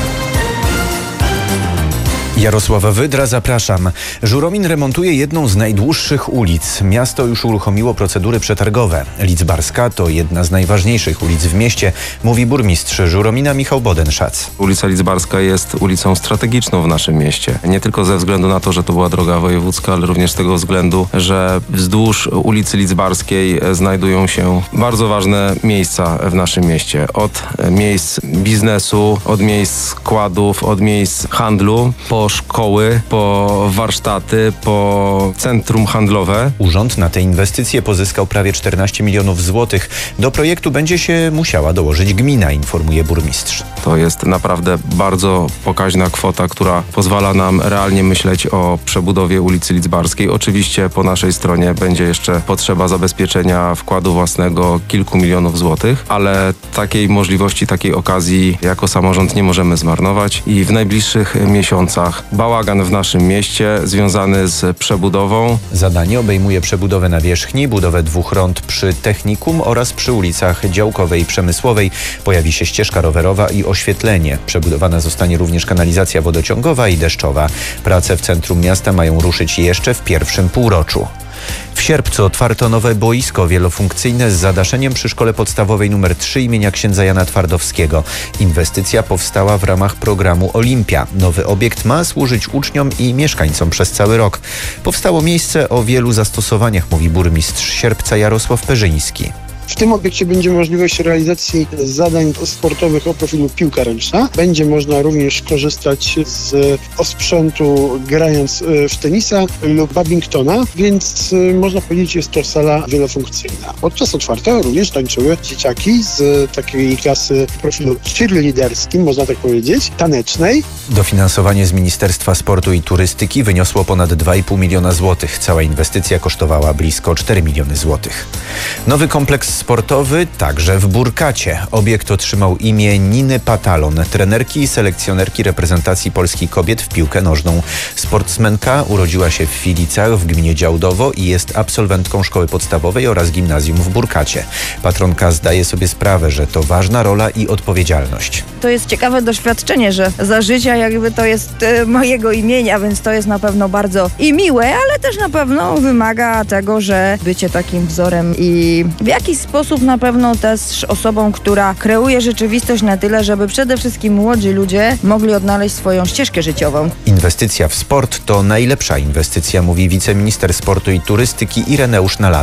Jarosława Wydra, zapraszam. Żuromin remontuje jedną z najdłuższych ulic. Miasto już uruchomiło procedury przetargowe. Lidzbarska to jedna z najważniejszych ulic w mieście, mówi burmistrz Żuromina Michał Bodenszac. Ulica Lidzbarska jest ulicą strategiczną w naszym mieście. Nie tylko ze względu na to, że to była droga wojewódzka, ale również z tego względu, że wzdłuż ulicy Lidzbarskiej znajdują się bardzo ważne miejsca w naszym mieście. Od miejsc biznesu, od miejsc składów, od miejsc handlu, po szkoły, po warsztaty, po centrum handlowe. Urząd na te inwestycje pozyskał prawie 14 milionów złotych. Do projektu będzie się musiała dołożyć gmina, informuje burmistrz. To jest naprawdę bardzo pokaźna kwota, która pozwala nam realnie myśleć o przebudowie ulicy Lidzbarskiej. Oczywiście po naszej stronie będzie jeszcze potrzeba zabezpieczenia wkładu własnego kilku milionów złotych, ale takiej możliwości, takiej okazji jako samorząd nie możemy zmarnować i w najbliższych miesiącach bałagan w naszym mieście związany z przebudową. Zadanie obejmuje przebudowę nawierzchni, budowę 2 rond przy Technikum oraz przy ulicach Działkowej i Przemysłowej. Pojawi się ścieżka rowerowa i oświetlenie. Przebudowana zostanie również kanalizacja wodociągowa i deszczowa. Prace w centrum miasta mają ruszyć jeszcze w pierwszym półroczu. W sierpcu otwarto nowe boisko wielofunkcyjne z zadaszeniem przy szkole podstawowej nr 3 imienia księdza Jana Twardowskiego. Inwestycja powstała w ramach programu Olimpia. Nowy obiekt ma służyć uczniom i mieszkańcom przez cały rok. Powstało miejsce o wielu zastosowaniach, mówi burmistrz Sierpca Jarosław Perzyński. W tym obiekcie będzie możliwość realizacji zadań sportowych o profilu piłka ręczna. Będzie można również korzystać z osprzętu grając w tenisa lub badmintona, więc można powiedzieć, jest to sala wielofunkcyjna. Podczas otwarcia również tańczyły dzieciaki z takiej klasy profilu cheerleaderskim, można tak powiedzieć, tanecznej. Dofinansowanie z Ministerstwa Sportu i Turystyki wyniosło ponad 2,5 miliona złotych. Cała inwestycja kosztowała blisko 4 miliony złotych. Nowy kompleks sportowy także w Burkacie. Obiekt otrzymał imię Niny Patalon, trenerki i selekcjonerki reprezentacji Polski kobiet w piłkę nożną. Sportsmenka urodziła się w Filicach w gminie Działdowo i jest absolwentką szkoły podstawowej oraz gimnazjum w Burkacie. Patronka zdaje sobie sprawę, że to ważna rola i odpowiedzialność. To jest ciekawe doświadczenie, że za życia jakby to jest mojego imienia, więc to jest na pewno bardzo i miłe, ale też na pewno wymaga tego, że bycie takim wzorem i w jakiś sposób na pewno też osobą, która kreuje rzeczywistość na tyle, żeby przede wszystkim młodzi ludzie mogli odnaleźć swoją ścieżkę życiową. Inwestycja w sport to najlepsza inwestycja, mówi wiceminister sportu i turystyki Ireneusz Nalazek.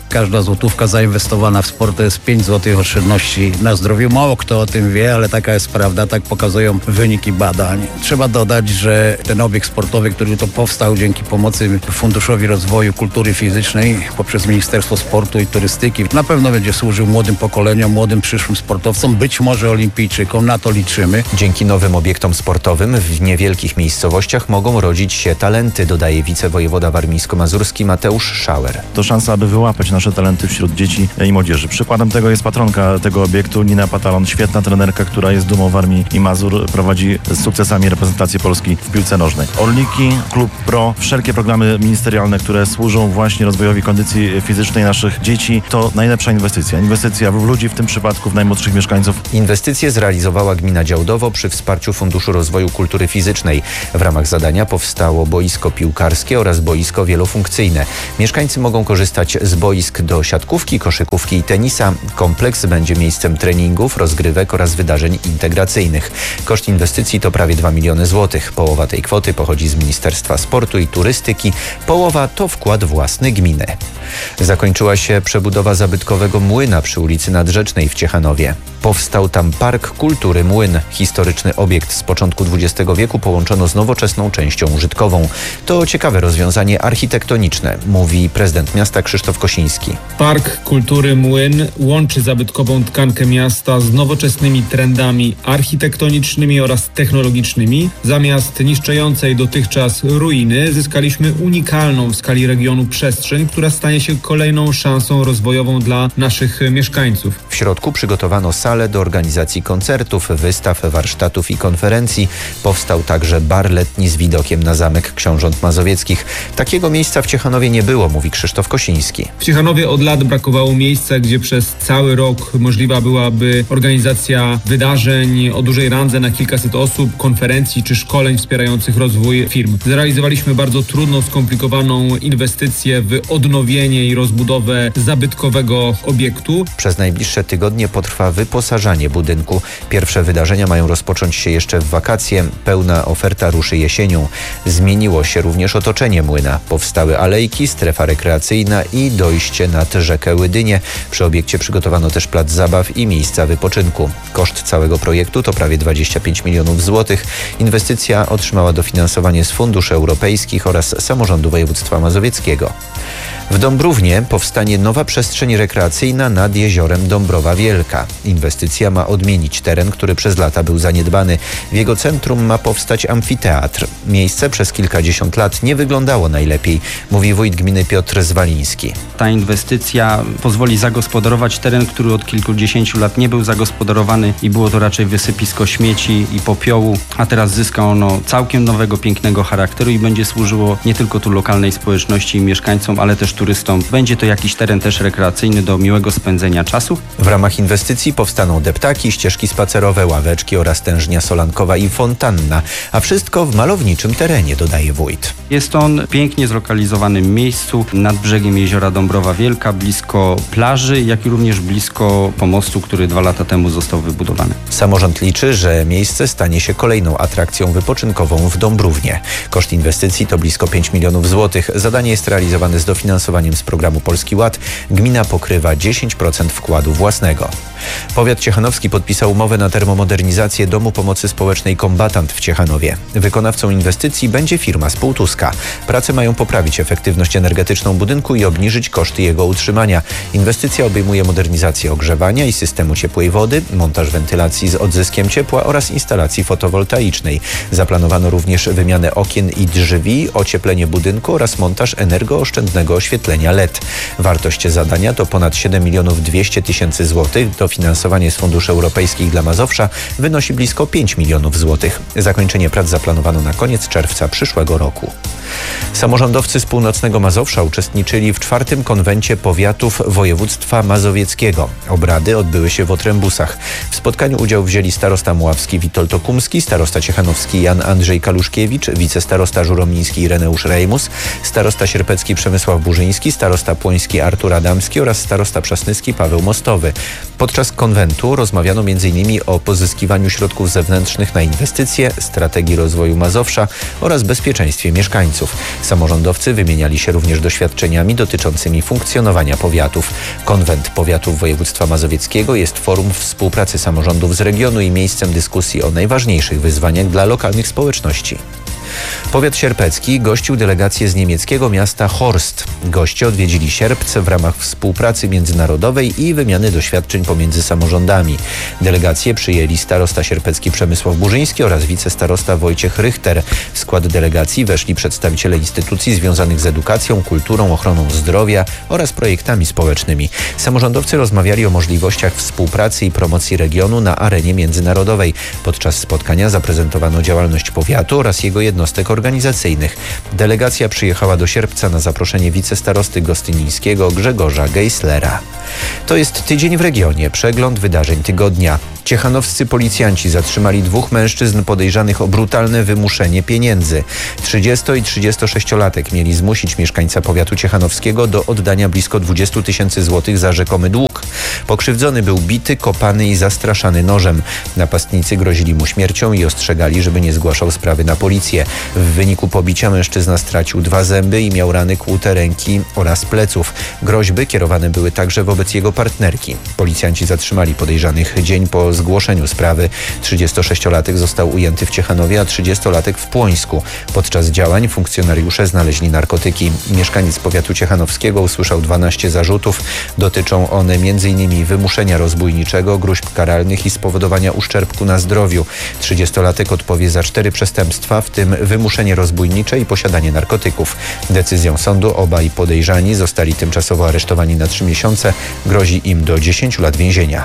Każda złotówka zainwestowana w sport to jest 5 zł oszczędności na zdrowiu. Mało kto o tym wie, ale taka jest prawda, tak pokazują wyniki badań. Trzeba dodać, że ten obiekt sportowy, który to powstał dzięki pomocy Funduszowi Rozwoju Kultury Fizycznej poprzez Ministerstwo Sportu i Turystyki, na pewno będzie służył młodym pokoleniom, młodym przyszłym sportowcom, być może olimpijczykom, na to liczymy. Dzięki nowym obiektom sportowym w niewielkich miejscowościach mogą rodzić się talenty, dodaje wicewojewoda warmińsko-mazurski Mateusz Schauer. To szansa, aby wyłapać nasze talenty wśród dzieci i młodzieży. Przykładem tego jest patronka tego obiektu, Nina Patalon, świetna trenerka, która jest dumą Warmii i Mazur, prowadzi z sukcesami reprezentację Polski w piłce nożnej. Orliki, Klub Pro, wszelkie programy ministerialne, które służą właśnie rozwojowi kondycji fizycznej naszych dzieci, to najlepsza inwestycja. Inwestycja w ludzi, w tym przypadku w najmłodszych mieszkańców. Inwestycje zrealizowała gmina Działdowo przy wsparciu Funduszu Rozwoju Kultury Fizycznej. W ramach zadania powstało boisko piłkarskie oraz boisko wielofunkcyjne. Mieszkańcy mogą korzystać z boisk do siatkówki, koszykówki i tenisa. Kompleks będzie miejscem treningów, rozgrywek oraz wydarzeń integracyjnych. Koszt inwestycji to prawie 2 miliony złotych. Połowa tej kwoty pochodzi z Ministerstwa Sportu i Turystyki, połowa to wkład własny gminy. Zakończyła się przebudowa zabytkowego młyna przy ulicy Nadrzecznej w Ciechanowie. Powstał tam Park Kultury Młyn. Historyczny obiekt z początku XX wieku połączono z nowoczesną częścią użytkową. To ciekawe rozwiązanie architektoniczne, mówi prezydent miasta Krzysztof Kosiński. Park Kultury Młyn łączy zabytkową tkankę miasta z nowoczesnymi trendami architektonicznymi oraz technologicznymi. Zamiast niszczącej dotychczas ruiny zyskaliśmy unikalną w skali regionu przestrzeń, która stanie się kolejną szansą rozwojową dla naszych mieszkańców. W środku przygotowano salę do organizacji koncertów, wystaw, warsztatów i konferencji. Powstał także bar letni z widokiem na Zamek Książąt Mazowieckich. Takiego miejsca w Ciechanowie nie było, mówi Krzysztof Kosiński. W Ciechanowie od lat brakowało miejsca, gdzie przez cały rok możliwa byłaby organizacja wydarzeń o dużej randze na kilkaset osób, konferencji czy szkoleń wspierających rozwój firm. Zrealizowaliśmy bardzo trudną, skomplikowaną inwestycję w odnowienie i rozbudowę zabytkowego obiektu. Przez najbliższe tygodnie potrwa wyposażanie budynku. Pierwsze wydarzenia mają rozpocząć się jeszcze w wakacje. Pełna oferta ruszy jesienią. Zmieniło się również otoczenie młyna. Powstały alejki, strefa rekreacyjna i dojście nad rzekę Łydynię. Przy obiekcie przygotowano też plac zabaw i miejsca wypoczynku. Koszt całego projektu to prawie 25 milionów złotych. Inwestycja otrzymała dofinansowanie z funduszy europejskich oraz samorządu województwa mazowieckiego. W Dąbrównie powstanie nowa przestrzeń rekreacyjna nad jeziorem Dąbrowa Wielka. Inwestycja ma odmienić teren, który przez lata był zaniedbany. W jego centrum ma powstać amfiteatr. Miejsce przez kilkadziesiąt lat nie wyglądało najlepiej, mówi wójt gminy Piotr Zwaliński. Ta inwestycja pozwoli zagospodarować teren, który od kilkudziesięciu lat nie był zagospodarowany i było to raczej wysypisko śmieci i popiołu, a teraz zyska ono całkiem nowego, pięknego charakteru i będzie służyło nie tylko tu lokalnej społeczności i mieszkańcom, ale też turystom. Będzie to jakiś teren też rekreacyjny do miłego spędzenia czasu. W ramach inwestycji powstaną deptaki, ścieżki spacerowe, ławeczki oraz tężnia solankowa i fontanna, a wszystko w malowniczym terenie, dodaje wójt. Jest on pięknie zlokalizowanym miejscu nad brzegiem jeziora Dąbrowa Wielka, blisko plaży, jak i również blisko pomostu, który 2 lata temu został wybudowany. Samorząd liczy, że miejsce stanie się kolejną atrakcją wypoczynkową w Dąbrównie. Koszt inwestycji to blisko 5 milionów złotych. Zadanie jest realizowane z dofinansowaniem z programu Polski Ład. Gmina pokrywa 10% wkładu własnego. Powiat ciechanowski podpisał umowę na termomodernizację Domu Pomocy Społecznej Kombatant w Ciechanowie. Wykonawcą inwestycji będzie firma z Półtuska. Prace mają poprawić efektywność energetyczną budynku i obniżyć koszty jego utrzymania. Inwestycja obejmuje modernizację ogrzewania i systemu ciepłej wody, montaż wentylacji z odzyskiem ciepła oraz instalacji fotowoltaicznej. Zaplanowano również wymianę okien i drzwi, ocieplenie budynku oraz montaż energooszczędnego oświetlenia LED. Wartość zadania to ponad 7 200 000 złotych. Dofinansowanie z funduszy europejskich dla Mazowsza wynosi blisko 5 milionów złotych. Zakończenie prac zaplanowano na koniec czerwca przyszłego roku. Samorządowcy z północnego Mazowsza uczestniczyli w 4. konwencie powiatów województwa mazowieckiego. Obrady odbyły się w Otrębusach. W spotkaniu udział wzięli starosta muławski Witold Okumski, starosta ciechanowski Jan Andrzej Kaluszkiewicz, wicestarosta żuromiński Ireneusz Rejmus, starosta sierpecki Przemysław Burzyński Burzyński, starosta płoński Artur Adamski oraz starosta przasnyski Paweł Mostowy. Podczas konwentu rozmawiano m.in. o pozyskiwaniu środków zewnętrznych na inwestycje, strategii rozwoju Mazowsza oraz bezpieczeństwie mieszkańców. Samorządowcy wymieniali się również doświadczeniami dotyczącymi funkcjonowania powiatów. Konwent Powiatów Województwa Mazowieckiego jest forum współpracy samorządów z regionu i miejscem dyskusji o najważniejszych wyzwaniach dla lokalnych społeczności. Powiat sierpecki gościł delegację z niemieckiego miasta Horst. Goście odwiedzili Sierpc w ramach współpracy międzynarodowej i wymiany doświadczeń pomiędzy samorządami. Delegację przyjęli starosta sierpecki Przemysław Burzyński oraz wicestarosta Wojciech Rychter. W skład delegacji weszli przedstawiciele instytucji związanych z edukacją, kulturą, ochroną zdrowia oraz projektami społecznymi. Samorządowcy rozmawiali o możliwościach współpracy i promocji regionu na arenie międzynarodowej. Podczas spotkania zaprezentowano działalność powiatu oraz jego jednostek organizacyjnych. Delegacja przyjechała do Sierpca na zaproszenie wicestarosty gostynińskiego Grzegorza Geislera. To jest Tydzień w regionie, przegląd wydarzeń tygodnia. Ciechanowscy policjanci zatrzymali 2 mężczyzn podejrzanych o brutalne wymuszenie pieniędzy. 30- i 36-latek mieli zmusić mieszkańca powiatu ciechanowskiego do oddania blisko 20 000 złotych za rzekomy dług. Pokrzywdzony był bity, kopany i zastraszany nożem. Napastnicy grozili mu śmiercią i ostrzegali, żeby nie zgłaszał sprawy na policję. W wyniku pobicia mężczyzna stracił 2 zęby i miał rany kłute ręki oraz pleców. Groźby kierowane były także wobec jego partnerki. Policjanci zatrzymali podejrzanych dzień po zgłoszeniu sprawy. 36-latek został ujęty w Ciechanowie, a 30-latek w Płońsku. Podczas działań funkcjonariusze znaleźli narkotyki. Mieszkaniec powiatu ciechanowskiego usłyszał 12 zarzutów. Dotyczą one m.in. wymuszenia rozbójniczego, gruźb karalnych i spowodowania uszczerbku na zdrowiu. 30-latek odpowie za 4 przestępstwa, w tym wymuszenie rozbójnicze i posiadanie narkotyków. Decyzją sądu obaj podejrzani zostali tymczasowo aresztowani na 3 miesiące. Grozi im do 10 lat więzienia.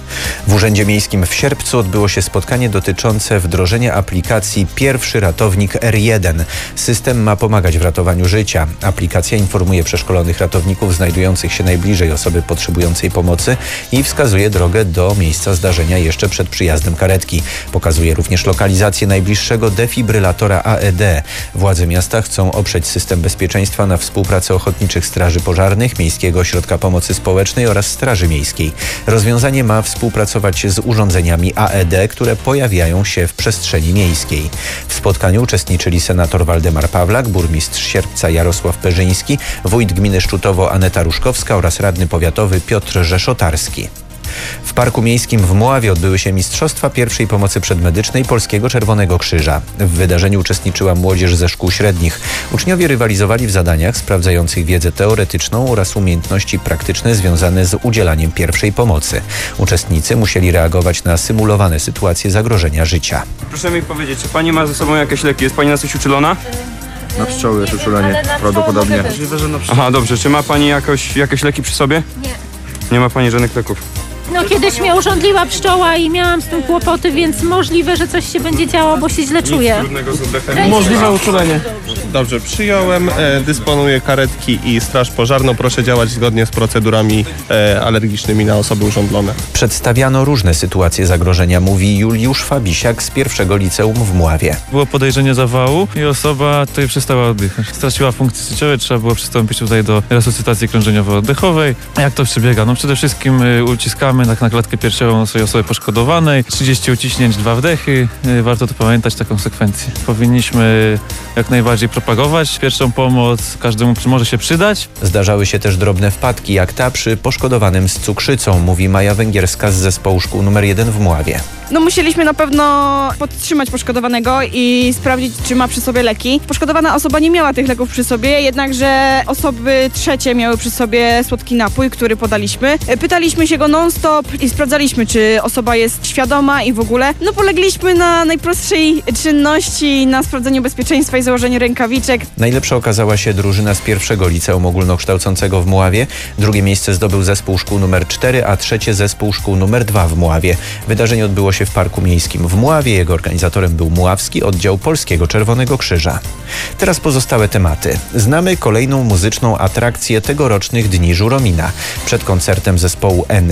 W Urzędzie Miejskim w Sierpcu odbyło się spotkanie dotyczące wdrożenia aplikacji Pierwszy Ratownik R1. System ma pomagać w ratowaniu życia. Aplikacja informuje przeszkolonych ratowników znajdujących się najbliżej osoby potrzebującej pomocy i wskazuje drogę do miejsca zdarzenia jeszcze przed przyjazdem karetki. Pokazuje również lokalizację najbliższego defibrylatora AED. Władze miasta chcą oprzeć system bezpieczeństwa na współpracy ochotniczych straży pożarnych, Miejskiego Ośrodka Pomocy Społecznej oraz Straży Miejskiej. Rozwiązanie ma współpracować z urządzeniami AED, które pojawiają się w przestrzeni miejskiej. W spotkaniu uczestniczyli senator Waldemar Pawlak, burmistrz Sierpca Jarosław Perzyński, wójt gminy Szczutowo Aneta Ruszkowska oraz radny powiatowy Piotr Rzeszotarski. W Parku Miejskim w Mławie odbyły się Mistrzostwa Pierwszej Pomocy Przedmedycznej Polskiego Czerwonego Krzyża. W wydarzeniu uczestniczyła młodzież ze szkół średnich. Uczniowie rywalizowali w zadaniach sprawdzających wiedzę teoretyczną oraz umiejętności praktyczne związane z udzielaniem pierwszej pomocy. Uczestnicy musieli reagować na symulowane sytuacje zagrożenia życia. Proszę mi powiedzieć, czy pani ma ze sobą jakieś leki? Jest pani na coś uczulona? Na pszczoły jest uczulenie, prawdopodobnie. Aha, dobrze. Czy ma pani jakieś leki przy sobie? Nie. Nie ma pani żadnych leków? No kiedyś mnie urządliła pszczoła i miałam z tym kłopoty, więc możliwe, że coś się będzie działo, bo się źle czuję. Możliwe uczulenie. Dobrze, przyjąłem, dysponuję karetki i straż pożarną. Proszę działać zgodnie z procedurami alergicznymi na osoby urządlone. Przedstawiano różne sytuacje zagrożenia, mówi Juliusz Fabisiak z pierwszego liceum w Mławie. Było podejrzenie zawału i osoba tutaj przestała oddychać. Straciła funkcje życiowe, trzeba było przystąpić tutaj do resuscytacji krążeniowo-oddechowej. A jak to przebiega? No przede wszystkim uciskamy na klatkę piersiową tej osoby poszkodowanej, 30 uciśnięć, 2 wdechy. Warto to pamiętać, taką sekwencję. Powinniśmy jak najbardziej propagować pierwszą pomoc każdemu, kto może się przydać. Zdarzały się też drobne wpadki, jak ta przy poszkodowanym z cukrzycą, mówi Maja Węgierska z zespołu szkół nr 1 w Mławie. No musieliśmy na pewno podtrzymać poszkodowanego i sprawdzić, czy ma przy sobie leki. Poszkodowana osoba nie miała tych leków przy sobie, jednakże osoby trzecie miały przy sobie słodki napój, który podaliśmy. Pytaliśmy się go non-stop i sprawdzaliśmy, czy osoba jest świadoma i w ogóle. No polegliśmy na najprostszej czynności, na sprawdzeniu bezpieczeństwa i założeniu rękawiczek. Najlepsza okazała się drużyna z pierwszego liceum ogólnokształcącego w Mławie. Drugie miejsce zdobył zespół szkół nr 4, a trzecie zespół szkół nr 2 w Mławie. Wydarzenie odbyło się w Parku Miejskim w Mławie. Jego organizatorem był Mławski Oddział Polskiego Czerwonego Krzyża. Teraz pozostałe tematy. Znamy kolejną muzyczną atrakcję tegorocznych Dni Żuromina. Przed koncertem zespołu Enei na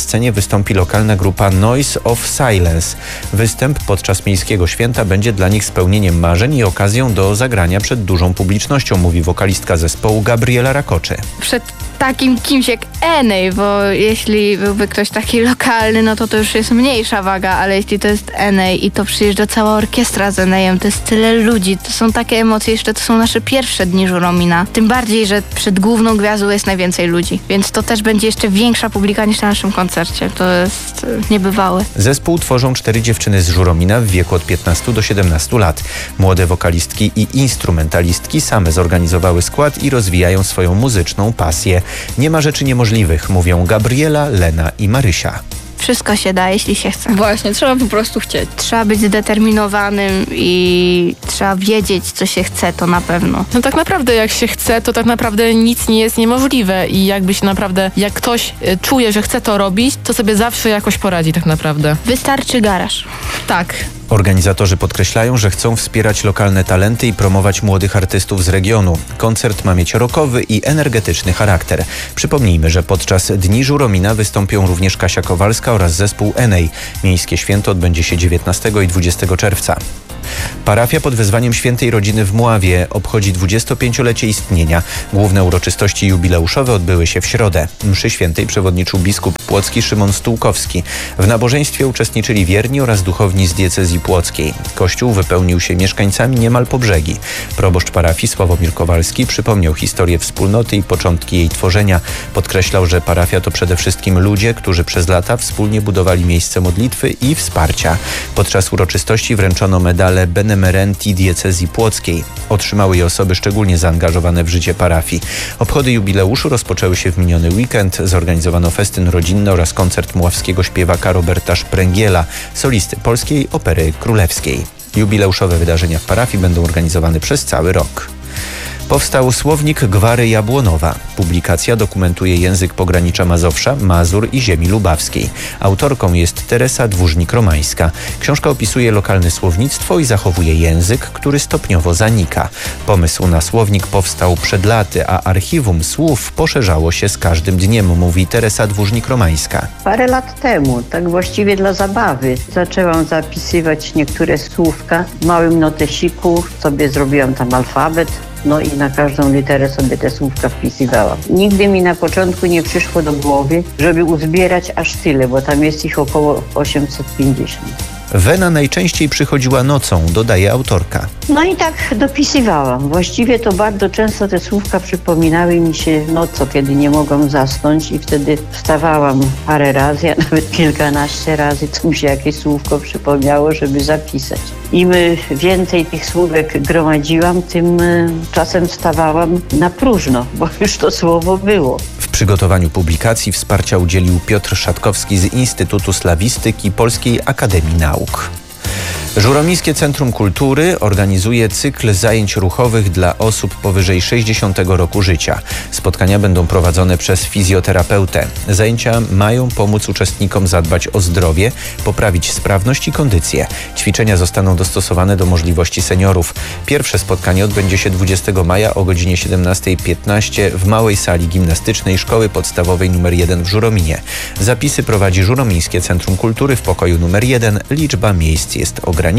scenie wystąpi lokalna grupa Noise of Silence. Występ podczas miejskiego święta będzie dla nich spełnieniem marzeń i okazją do zagrania przed dużą publicznością, mówi wokalistka zespołu Gabriela Rakoczy. Przed takim kimś jak Enej, bo jeśli byłby ktoś taki lokalny, no to już jest mniejsza waga, ale jeśli to jest Enej i to przyjeżdża cała orkiestra z Enejem, to jest tyle ludzi, to są takie emocje, jeszcze to są nasze pierwsze dni Żuromina. Tym bardziej, że przed główną gwiazdą jest najwięcej ludzi, więc to też będzie jeszcze większa publika niż na naszym koncercie. To jest niebywałe. Zespół tworzą 4 dziewczyny z Żuromina w wieku od 15 do 17 lat. Młode wokalistki i instrumentalistki same zorganizowały skład i rozwijają swoją muzyczną pasję. Nie ma rzeczy niemożliwych, mówią Gabriela, Lena i Marysia. Wszystko się da, jeśli się chce. Właśnie, trzeba po prostu chcieć. Trzeba być zdeterminowanym i trzeba wiedzieć, co się chce, to na pewno. No tak naprawdę, jak się chce, to tak naprawdę nic nie jest niemożliwe i jakby się naprawdę, jak ktoś czuje, że chce to robić, to sobie zawsze jakoś poradzi tak naprawdę. Wystarczy garaż. Tak. Organizatorzy podkreślają, że chcą wspierać lokalne talenty i promować młodych artystów z regionu. Koncert ma mieć rockowy i energetyczny charakter. Przypomnijmy, że podczas Dni Żuromina wystąpią również Kasia Kowalska oraz zespół Enej. Miejskie święto odbędzie się 19 i 20 czerwca. Parafia pod wezwaniem Świętej Rodziny w Mławie obchodzi 25-lecie istnienia. Główne uroczystości jubileuszowe odbyły się w środę. Mszy świętej przewodniczył biskup płocki Szymon Stułkowski. W nabożeństwie uczestniczyli wierni oraz duchowni z diecezji płockiej. Kościół wypełnił się mieszkańcami niemal po brzegi. Proboszcz parafii Sławomir Kowalski przypomniał historię wspólnoty i początki jej tworzenia. Podkreślał, że parafia to przede wszystkim ludzie, którzy przez lata wspólnie budowali miejsce modlitwy i wsparcia. Podczas uroczystości wręczono medale Benemerenti diecezji płockiej. Otrzymały je osoby szczególnie zaangażowane w życie parafii. Obchody jubileuszu rozpoczęły się w miniony weekend. Zorganizowano festyn rodzinny oraz koncert mławskiego śpiewaka Roberta Szpręgiela, solisty Polskiej Opery Królewskiej. Jubileuszowe wydarzenia w parafii będą organizowane przez cały rok. Powstał słownik Gwary Jabłonowa. Publikacja dokumentuje język pogranicza Mazowsza, Mazur i ziemi lubawskiej. Autorką jest Teresa Dwórznik-Romańska. Książka opisuje lokalne słownictwo i zachowuje język, który stopniowo zanika. Pomysł na słownik powstał przed laty, a archiwum słów poszerzało się z każdym dniem, mówi Teresa Dwórznik-Romańska. Parę lat temu, tak właściwie dla zabawy, zaczęłam zapisywać niektóre słówka w małym notesiku, sobie zrobiłam tam alfabet. No i na każdą literę sobie te słówka wpisywałam. Nigdy mi na początku nie przyszło do głowy, żeby uzbierać aż tyle, bo tam jest ich około 850. Wena najczęściej przychodziła nocą, dodaje autorka. No i tak dopisywałam. Właściwie to bardzo często te słówka przypominały mi się nocą, kiedy nie mogłam zasnąć i wtedy wstawałam parę razy, a nawet kilkanaście razy, co mi się jakieś słówko przypomniało, żeby zapisać. Im więcej tych słówek gromadziłam, tym czasem wstawałam na próżno, bo już to słowo było. W przygotowaniu publikacji wsparcia udzielił Piotr Szatkowski z Instytutu Slawistyki Polskiej Akademii Nauk. Żuromińskie Centrum Kultury organizuje cykl zajęć ruchowych dla osób powyżej 60 roku życia. Spotkania będą prowadzone przez fizjoterapeutę. Zajęcia mają pomóc uczestnikom zadbać o zdrowie, poprawić sprawność i kondycję. Ćwiczenia zostaną dostosowane do możliwości seniorów. Pierwsze spotkanie odbędzie się 20 maja o godzinie 17:15 w małej sali gimnastycznej Szkoły Podstawowej nr 1 w Żurominie. Zapisy prowadzi Żuromińskie Centrum Kultury w pokoju nr 1. Liczba miejsc jest ograniczona.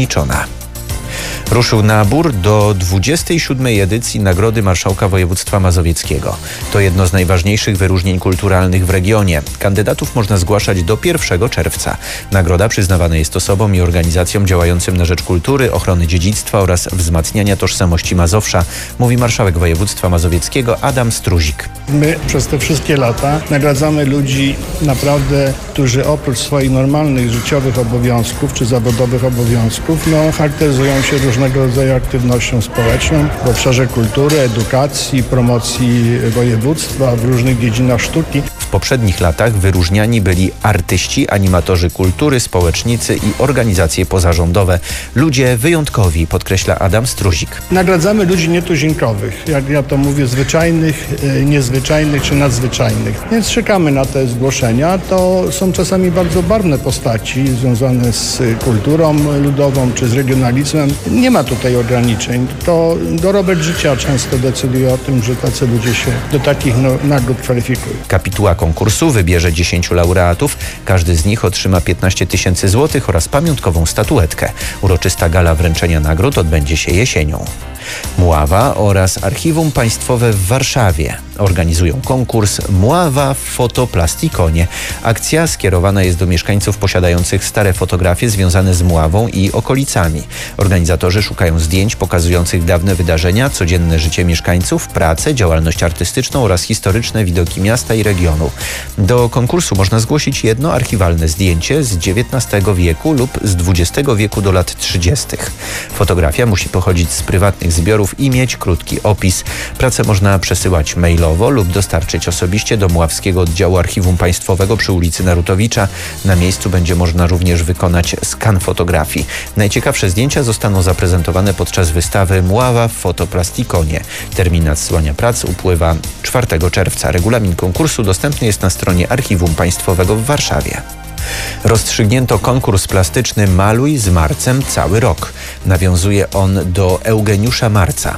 Ruszył nabór do 27. edycji Nagrody Marszałka Województwa Mazowieckiego. To jedno z najważniejszych wyróżnień kulturalnych w regionie. Kandydatów można zgłaszać do 1 czerwca. Nagroda przyznawana jest osobom i organizacjom działającym na rzecz kultury, ochrony dziedzictwa oraz wzmacniania tożsamości Mazowsza, mówi marszałek województwa mazowieckiego Adam Struzik. My przez te wszystkie lata nagradzamy ludzi naprawdę, którzy oprócz swoich normalnych życiowych obowiązków czy zawodowych obowiązków, charakteryzują się różnego rodzaju aktywnością społeczną w obszarze kultury, edukacji, promocji województwa w różnych dziedzinach sztuki. W poprzednich latach wyróżniani byli artyści, animatorzy kultury, społecznicy i organizacje pozarządowe. Ludzie wyjątkowi, podkreśla Adam Struzik. Nagradzamy ludzi nietuzinkowych, jak ja to mówię, zwyczajnych, niezwyczajnych czy nadzwyczajnych. Więc czekamy na te zgłoszenia. To są czasami bardzo barwne postaci związane z kulturą ludową czy z regionalizmem. Nie Nie ma tutaj ograniczeń. To dorobek życia często decyduje o tym, że tacy ludzie się do takich nagród kwalifikują. Kapituła konkursu wybierze 10 laureatów. Każdy z nich otrzyma 15 000 złotych oraz pamiątkową statuetkę. Uroczysta gala wręczenia nagród odbędzie się jesienią. Mława oraz Archiwum Państwowe w Warszawie organizują konkurs Mława w Fotoplastikone. Akcja skierowana jest do mieszkańców posiadających stare fotografie związane z Mławą i okolicami. Organizatorzy szukają zdjęć pokazujących dawne wydarzenia, codzienne życie mieszkańców, pracę, działalność artystyczną oraz historyczne widoki miasta i regionu. Do konkursu można zgłosić jedno archiwalne zdjęcie z XIX wieku lub z XX wieku do lat 30. Fotografia musi pochodzić z prywatnych zbiorów i mieć krótki opis. Pracę można przesyłać mailowo lub dostarczyć osobiście do Mławskiego Oddziału Archiwum Państwowego przy ulicy Narutowicza. Na miejscu będzie można również wykonać skan fotografii. Najciekawsze zdjęcia zostaną zaprezentowane podczas wystawy Mława w Fotoplastikone. Termin nadsyłania prac upływa 4 czerwca. Regulamin konkursu dostępny jest na stronie Archiwum Państwowego w Warszawie. Rozstrzygnięto konkurs plastyczny Maluj z Marcem cały rok. Nawiązuje on do Eugeniusza Marca.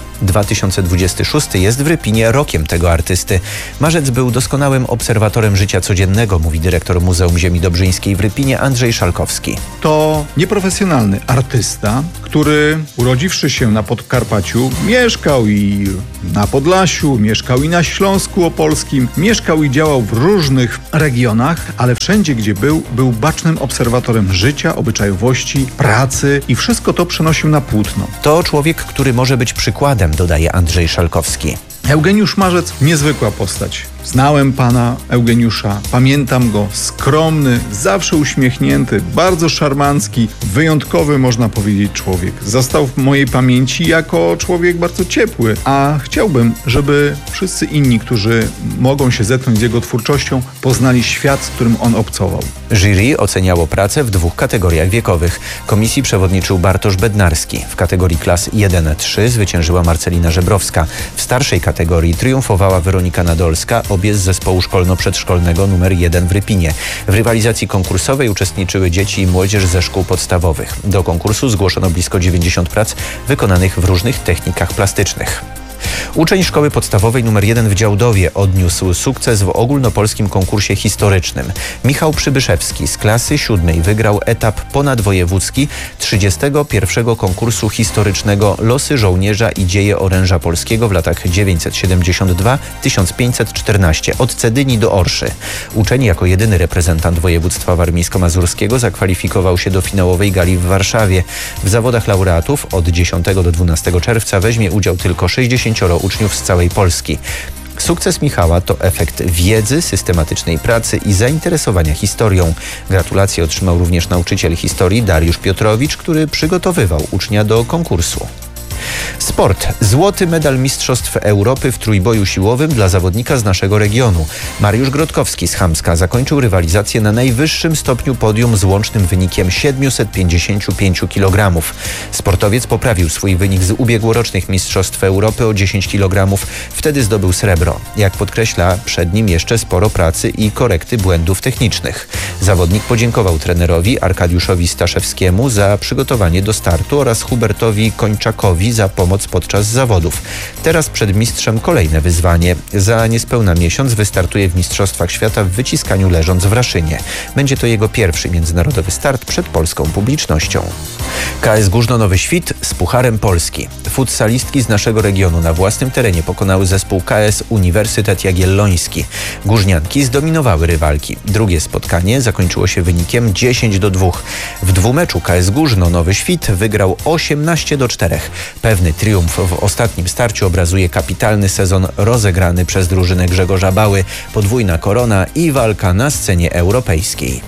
2026 jest w Rypinie rokiem tego artysty. Marzec był doskonałym obserwatorem życia codziennego, mówi dyrektor Muzeum Ziemi Dobrzyńskiej w Rypinie Andrzej Szalkowski. To nieprofesjonalny artysta, który urodziwszy się na Podkarpaciu, mieszkał i na Podlasiu, mieszkał i na Śląsku Opolskim, mieszkał i działał w różnych regionach, ale wszędzie, gdzie był bacznym obserwatorem życia, obyczajowości, pracy i wszystko to przenosił na płótno. To człowiek, który może być przykładem, dodaje Andrzej Szalkowski. Eugeniusz Marzec, niezwykła postać. Znałem pana Eugeniusza, pamiętam go, skromny, zawsze uśmiechnięty, bardzo szarmancki, wyjątkowy, można powiedzieć, człowiek. Został w mojej pamięci jako człowiek bardzo ciepły, a chciałbym, żeby wszyscy inni, którzy mogą się zetknąć z jego twórczością, poznali świat, z którym on obcował. Jury oceniało pracę w 2 kategoriach wiekowych. Komisji przewodniczył Bartosz Bednarski. W kategorii klas 1-3 zwyciężyła Marcelina Żebrowska. W starszej kategorii triumfowała Weronika Nadolska, obie z zespołu szkolno-przedszkolnego nr 1 w Rypinie. W rywalizacji konkursowej uczestniczyły dzieci i młodzież ze szkół podstawowych. Do konkursu zgłoszono blisko 90 prac wykonanych w różnych technikach plastycznych. Uczeń szkoły podstawowej nr 1 w Działdowie odniósł sukces w ogólnopolskim konkursie historycznym. Michał Przybyszewski z klasy 7 wygrał etap ponadwojewódzki 31. konkursu historycznego Losy żołnierza i dzieje oręża polskiego w latach 972-1514 od Cedyni do Orszy. Uczeń jako jedyny reprezentant województwa warmińsko-mazurskiego zakwalifikował się do finałowej gali w Warszawie. W zawodach laureatów od 10 do 12 czerwca weźmie udział tylko 60 uczniów z całej Polski. Sukces Michała to efekt wiedzy, systematycznej pracy i zainteresowania historią. Gratulacje otrzymał również nauczyciel historii Dariusz Piotrowicz, który przygotowywał ucznia do konkursu. Sport. Złoty medal Mistrzostw Europy w trójboju siłowym dla zawodnika z naszego regionu. Mariusz Grodkowski z Chamska zakończył rywalizację na najwyższym stopniu podium z łącznym wynikiem 755 kg. Sportowiec poprawił swój wynik z ubiegłorocznych Mistrzostw Europy o 10 kg. Wtedy zdobył srebro. Jak podkreśla, przed nim jeszcze sporo pracy i korekty błędów technicznych. Zawodnik podziękował trenerowi Arkadiuszowi Staszewskiemu za przygotowanie do startu oraz Hubertowi Kończakowi za pomoc podczas zawodów. Teraz przed mistrzem kolejne wyzwanie. Za niespełna miesiąc wystartuje w Mistrzostwach Świata w wyciskaniu leżąc w Raszynie. Będzie to jego pierwszy międzynarodowy start przed polską publicznością. KS Górzno Nowy Świt z Pucharem Polski. Futsalistki z naszego regionu na własnym terenie pokonały zespół KS Uniwersytet Jagielloński. Górznianki zdominowały rywalki. Drugie spotkanie zakończyło się wynikiem 10-2. W dwumeczu KS Górzno Nowy Świt wygrał 18-4. Pewny triumf w ostatnim starciu obrazuje kapitalny sezon rozegrany przez drużynę Grzegorza Bały, podwójna korona i walka na scenie europejskiej.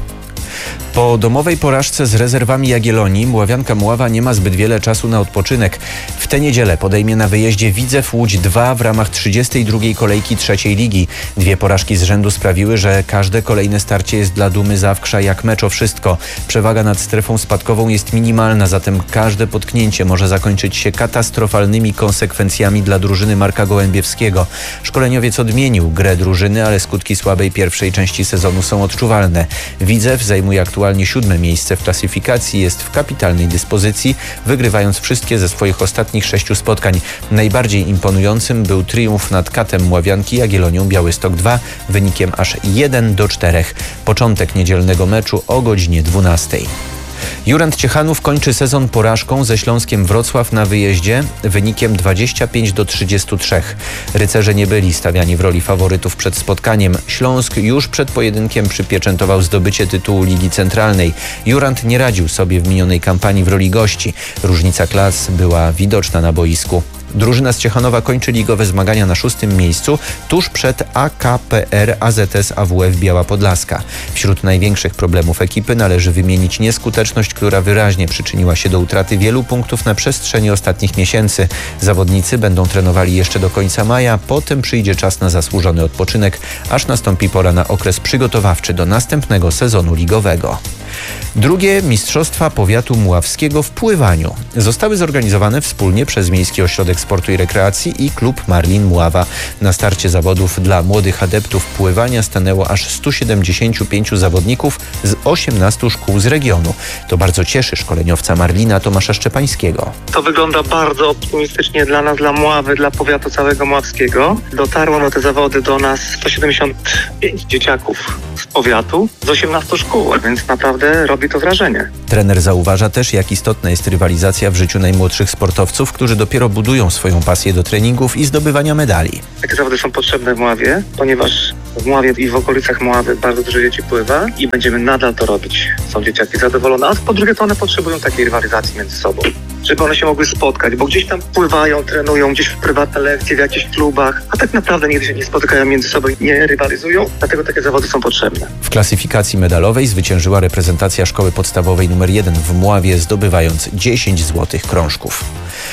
Po domowej porażce z rezerwami Jagiellonii Mławianka Mława nie ma zbyt wiele czasu na odpoczynek. W tę niedzielę podejmie na wyjeździe Widzew Łódź 2 w ramach 32. kolejki trzeciej ligi. 2 porażki z rzędu sprawiły, że każde kolejne starcie jest dla Dumy Zawkrza jak mecz o wszystko. Przewaga nad strefą spadkową jest minimalna, zatem każde potknięcie może zakończyć się katastrofalnymi konsekwencjami dla drużyny Marka Gołębiewskiego. Szkoleniowiec odmienił grę drużyny, ale skutki słabej pierwszej części sezonu są odczuwalne. Widzew zajmuje aktualnie aktualnie 7. miejsce w klasyfikacji, jest w kapitalnej dyspozycji, wygrywając wszystkie ze swoich ostatnich 6 spotkań. Najbardziej imponującym był triumf nad Katem Mławianki Jagiellonią Białystok 2 wynikiem aż 1-4. Początek niedzielnego meczu o godzinie 12. Jurand Ciechanów kończy sezon porażką ze Śląskiem Wrocław na wyjeździe wynikiem 25-33. Rycerze nie byli stawiani w roli faworytów przed spotkaniem. Śląsk już przed pojedynkiem przypieczętował zdobycie tytułu Ligi Centralnej. Jurand nie radził sobie w minionej kampanii w roli gości. Różnica klas była widoczna na boisku. Drużyna z Ciechanowa kończy ligowe zmagania na 6. miejscu, tuż przed AKPR AZS AWF Biała Podlaska. Wśród największych problemów ekipy należy wymienić nieskuteczność, która wyraźnie przyczyniła się do utraty wielu punktów na przestrzeni ostatnich miesięcy. Zawodnicy będą trenowali jeszcze do końca maja, potem przyjdzie czas na zasłużony odpoczynek, aż nastąpi pora na okres przygotowawczy do następnego sezonu ligowego. Drugie Mistrzostwa Powiatu Mławskiego w pływaniu zostały zorganizowane wspólnie przez Miejski Ośrodek Sportu i Rekreacji i Klub Marlin Mława. Na starcie zawodów dla młodych adeptów pływania stanęło aż 175 zawodników z 18 szkół z regionu. To bardzo cieszy szkoleniowca Marlina Tomasza Szczepańskiego. To wygląda bardzo optymistycznie dla nas, dla Mławy, dla powiatu całego mławskiego. Dotarło na te zawody do nas 175 dzieciaków z powiatu, z 18 szkół, więc naprawdę robi to wrażenie. Trener zauważa też, jak istotna jest rywalizacja w życiu najmłodszych sportowców, którzy dopiero budują swoją pasję do treningów i zdobywania medali. Takie zawody są potrzebne w Mławie, ponieważ w Mławie i w okolicach Mławy bardzo dużo dzieci pływa i będziemy nadal to robić. Są dzieciaki zadowolone, a po drugie to one potrzebują takiej rywalizacji między sobą, żeby one się mogły spotkać, bo gdzieś tam pływają, trenują, gdzieś w prywatne lekcje, w jakichś klubach, a tak naprawdę nigdy się nie spotykają między sobą i nie rywalizują, dlatego takie zawody są potrzebne. W klasyfikacji medalowej zwyciężyła reprezentacja Szkoły Podstawowej nr 1 w Mławie, zdobywając 10 złotych krążków.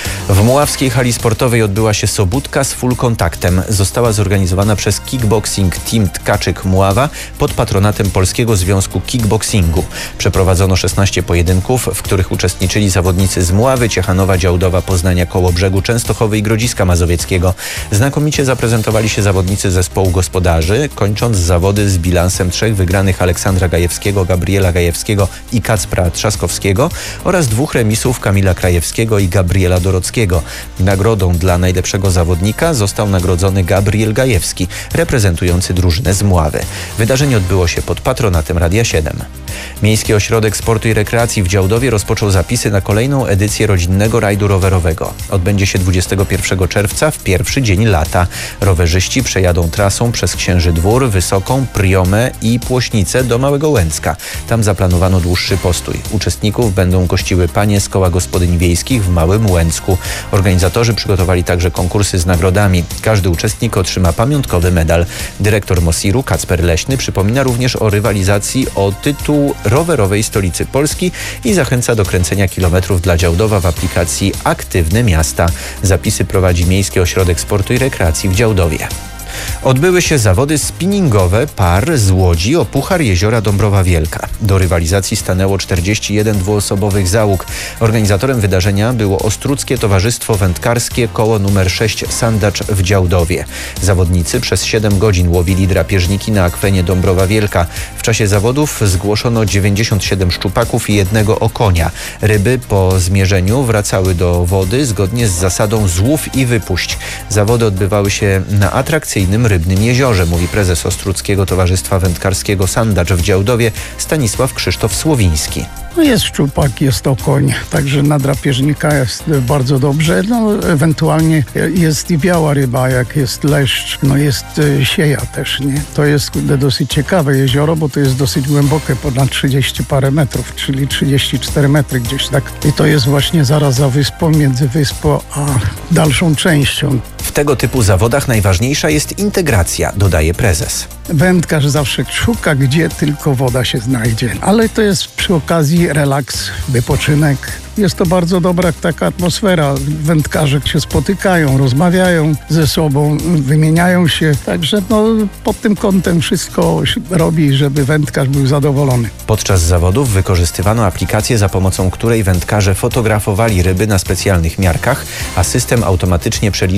W Mławskiej hali sportowej odbyła się sobótka z full kontaktem. Została zorganizowana przez Kickboxing Team Tkaczyk Mława pod patronatem Polskiego Związku Kickboxingu. Przeprowadzono 16 pojedynków, w których uczestniczyli zawodnicy z Mławy, Ciechanowa, Działdowa, Poznania, Kołobrzegu, Częstochowy i Grodziska Mazowieckiego. Znakomicie zaprezentowali się zawodnicy zespołu gospodarzy, kończąc zawody z bilansem 3 wygranych Aleksandra Gajewskiego, Gabriela Gajewskiego i Kacpra Trzaskowskiego oraz 2 remisów Kamila Krajewskiego i Gabriela Dorockiego. Nagrodą dla najlepszego zawodnika został nagrodzony Gabriel Gajewski, reprezentujący drużynę z Mławy. Wydarzenie odbyło się pod patronatem Radia 7. Miejski Ośrodek Sportu i Rekreacji w Działdowie rozpoczął zapisy na kolejną edycję rodzinnego rajdu rowerowego. Odbędzie się 21 czerwca w pierwszy dzień lata. Rowerzyści przejadą trasą przez Księży Dwór, Wysoką, Priomę i Płośnicę do Małego Łęcka. Tam zaplanowano dłuższy postój. Uczestników będą gościły panie z koła gospodyń wiejskich w Małym Łęcku. Organizatorzy przygotowali także konkursy z nagrodami. Każdy uczestnik otrzyma pamiątkowy medal. Dyrektor Mosiru Kacper Leśny przypomina również o rywalizacji o tytuł rowerowej stolicy Polski i zachęca do kręcenia kilometrów dla Działdowa w aplikacji Aktywne Miasta. Zapisy prowadzi Miejski Ośrodek Sportu i Rekreacji w Działdowie. Odbyły się zawody spinningowe par z Łodzi o Puchar Jeziora Dąbrowa Wielka. Do rywalizacji stanęło 41 dwuosobowych załóg. Organizatorem wydarzenia było Ostruckie Towarzystwo Wędkarskie koło nr 6 Sandacz w Działdowie. Zawodnicy przez 7 godzin łowili drapieżniki na akwenie Dąbrowa Wielka. W czasie zawodów zgłoszono 97 szczupaków i 1 okonia. Ryby po zmierzeniu wracały do wody zgodnie z zasadą złów i wypuść. Zawody odbywały się na atrakcyjnym rybnym jeziorze, mówi prezes Ostruckiego Towarzystwa Wędkarskiego Sandacz w Działdowie Stanisław Krzysztof Słowiński. No jest szczupak, jest okoń, także na drapieżnika jest bardzo dobrze. No, ewentualnie jest i biała ryba, jak jest leszcz, no jest sieja też, nie? To jest dosyć ciekawe jezioro, bo to jest dosyć głębokie, ponad 30 parę metrów, czyli 34 metry gdzieś tak. I to jest właśnie zaraz za wyspą, między wyspą a dalszą częścią. W tego typu zawodach najważniejsza jest integracja, dodaje prezes. Wędkarz zawsze szuka, gdzie tylko woda się znajdzie, ale to jest przy okazji relaks, wypoczynek. Jest to bardzo dobra taka atmosfera. Wędkarze się spotykają, rozmawiają ze sobą, wymieniają się. Także pod tym kątem wszystko robi, żeby wędkarz był zadowolony. Podczas zawodów wykorzystywano aplikację, za pomocą której wędkarze fotografowali ryby na specjalnych miarkach, a system automatycznie przeliczał wyniki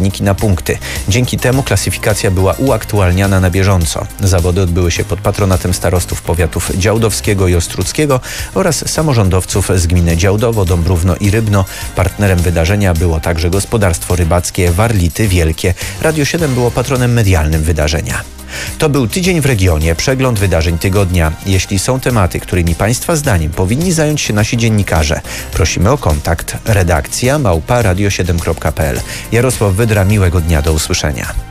wyniki na punkty. Dzięki temu klasyfikacja była uaktualniana na bieżąco. Zawody odbyły się pod patronatem starostów powiatów działdowskiego i ostródzkiego oraz samorządowców z gminy Działdowo, Dąbrówno i Rybno. Partnerem wydarzenia było także gospodarstwo rybackie Warlity Wielkie. Radio 7 było patronem medialnym wydarzenia. To był Tydzień w regionie, przegląd wydarzeń tygodnia. Jeśli są tematy, którymi Państwa zdaniem powinni zająć się nasi dziennikarze, prosimy o kontakt. Redakcja @radio7.pl. Jarosław Wydra, miłego dnia, do usłyszenia.